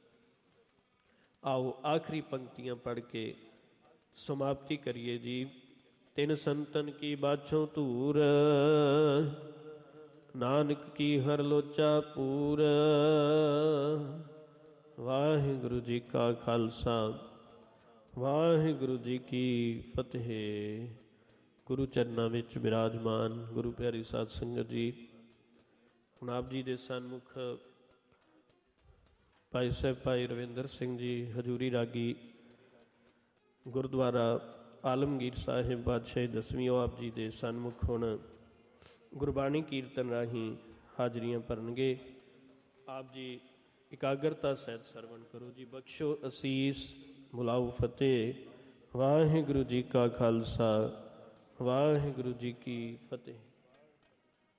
ਆਓ ਆਖਰੀ ਪੰਕਤੀਆਂ ਪੜ੍ਹ ਕੇ ਸਮਾਪਤੀ ਕਰੀਏ ਜੀ। ਤਿੰਨ ਸੰਤਨ ਕੀ ਬਾਛੋਂ ਧੂਰ, ਨਾਨਕ ਕੀ ਹਰ ਲੋਚਾ ਪੂਰ। ਵਾਹਿਗੁਰੂ ਜੀ ਕਾ ਖਾਲਸਾ, ਵਾਹਿਗੁਰੂ ਜੀ ਕੀ ਫਤਿਹ। ਗੁਰੂ ਚਰਨਾਂ ਵਿੱਚ ਬਿਰਾਜਮਾਨ ਗੁਰੂ ਪਿਆਰੀ ਸਾਧ ਸੰਗਤ ਜੀ, ਹੁਣ ਆਪ ਜੀ ਦੇ ਸਨਮੁਖ ਭਾਈ ਸਾਹਿਬ ਭਾਈ ਰਵਿੰਦਰ ਸਿੰਘ ਜੀ ਹਜ਼ੂਰੀ ਰਾਗੀ ਗੁਰਦੁਆਰਾ ਆਲਮਗੀਰ ਸਾਹਿਬ ਪਾਤਸ਼ਾਹੀ ਦਸਵੀਂ, ਉਹ ਆਪ ਜੀ ਦੇ ਸਨਮੁਖ ਹੁਣ ਗੁਰਬਾਣੀ ਕੀਰਤਨ ਰਾਹੀਂ ਹਾਜ਼ਰੀਆਂ ਭਰਨਗੇ। ਆਪ ਜੀ ਇਕਾਗਰਤਾ ਸਹਿਤ ਸਰਵਣ ਕਰੋ ਜੀ। ਬਖਸ਼ੋ ਅਸੀਸ, ਬੁਲਾਓ ਫਤਿਹ। ਵਾਹਿਗੁਰੂ ਜੀ ਕਾ ਖਾਲਸਾ, ਵਾਹਿਗੁਰੂ ਜੀ ਕੀ ਫਤਿਹ।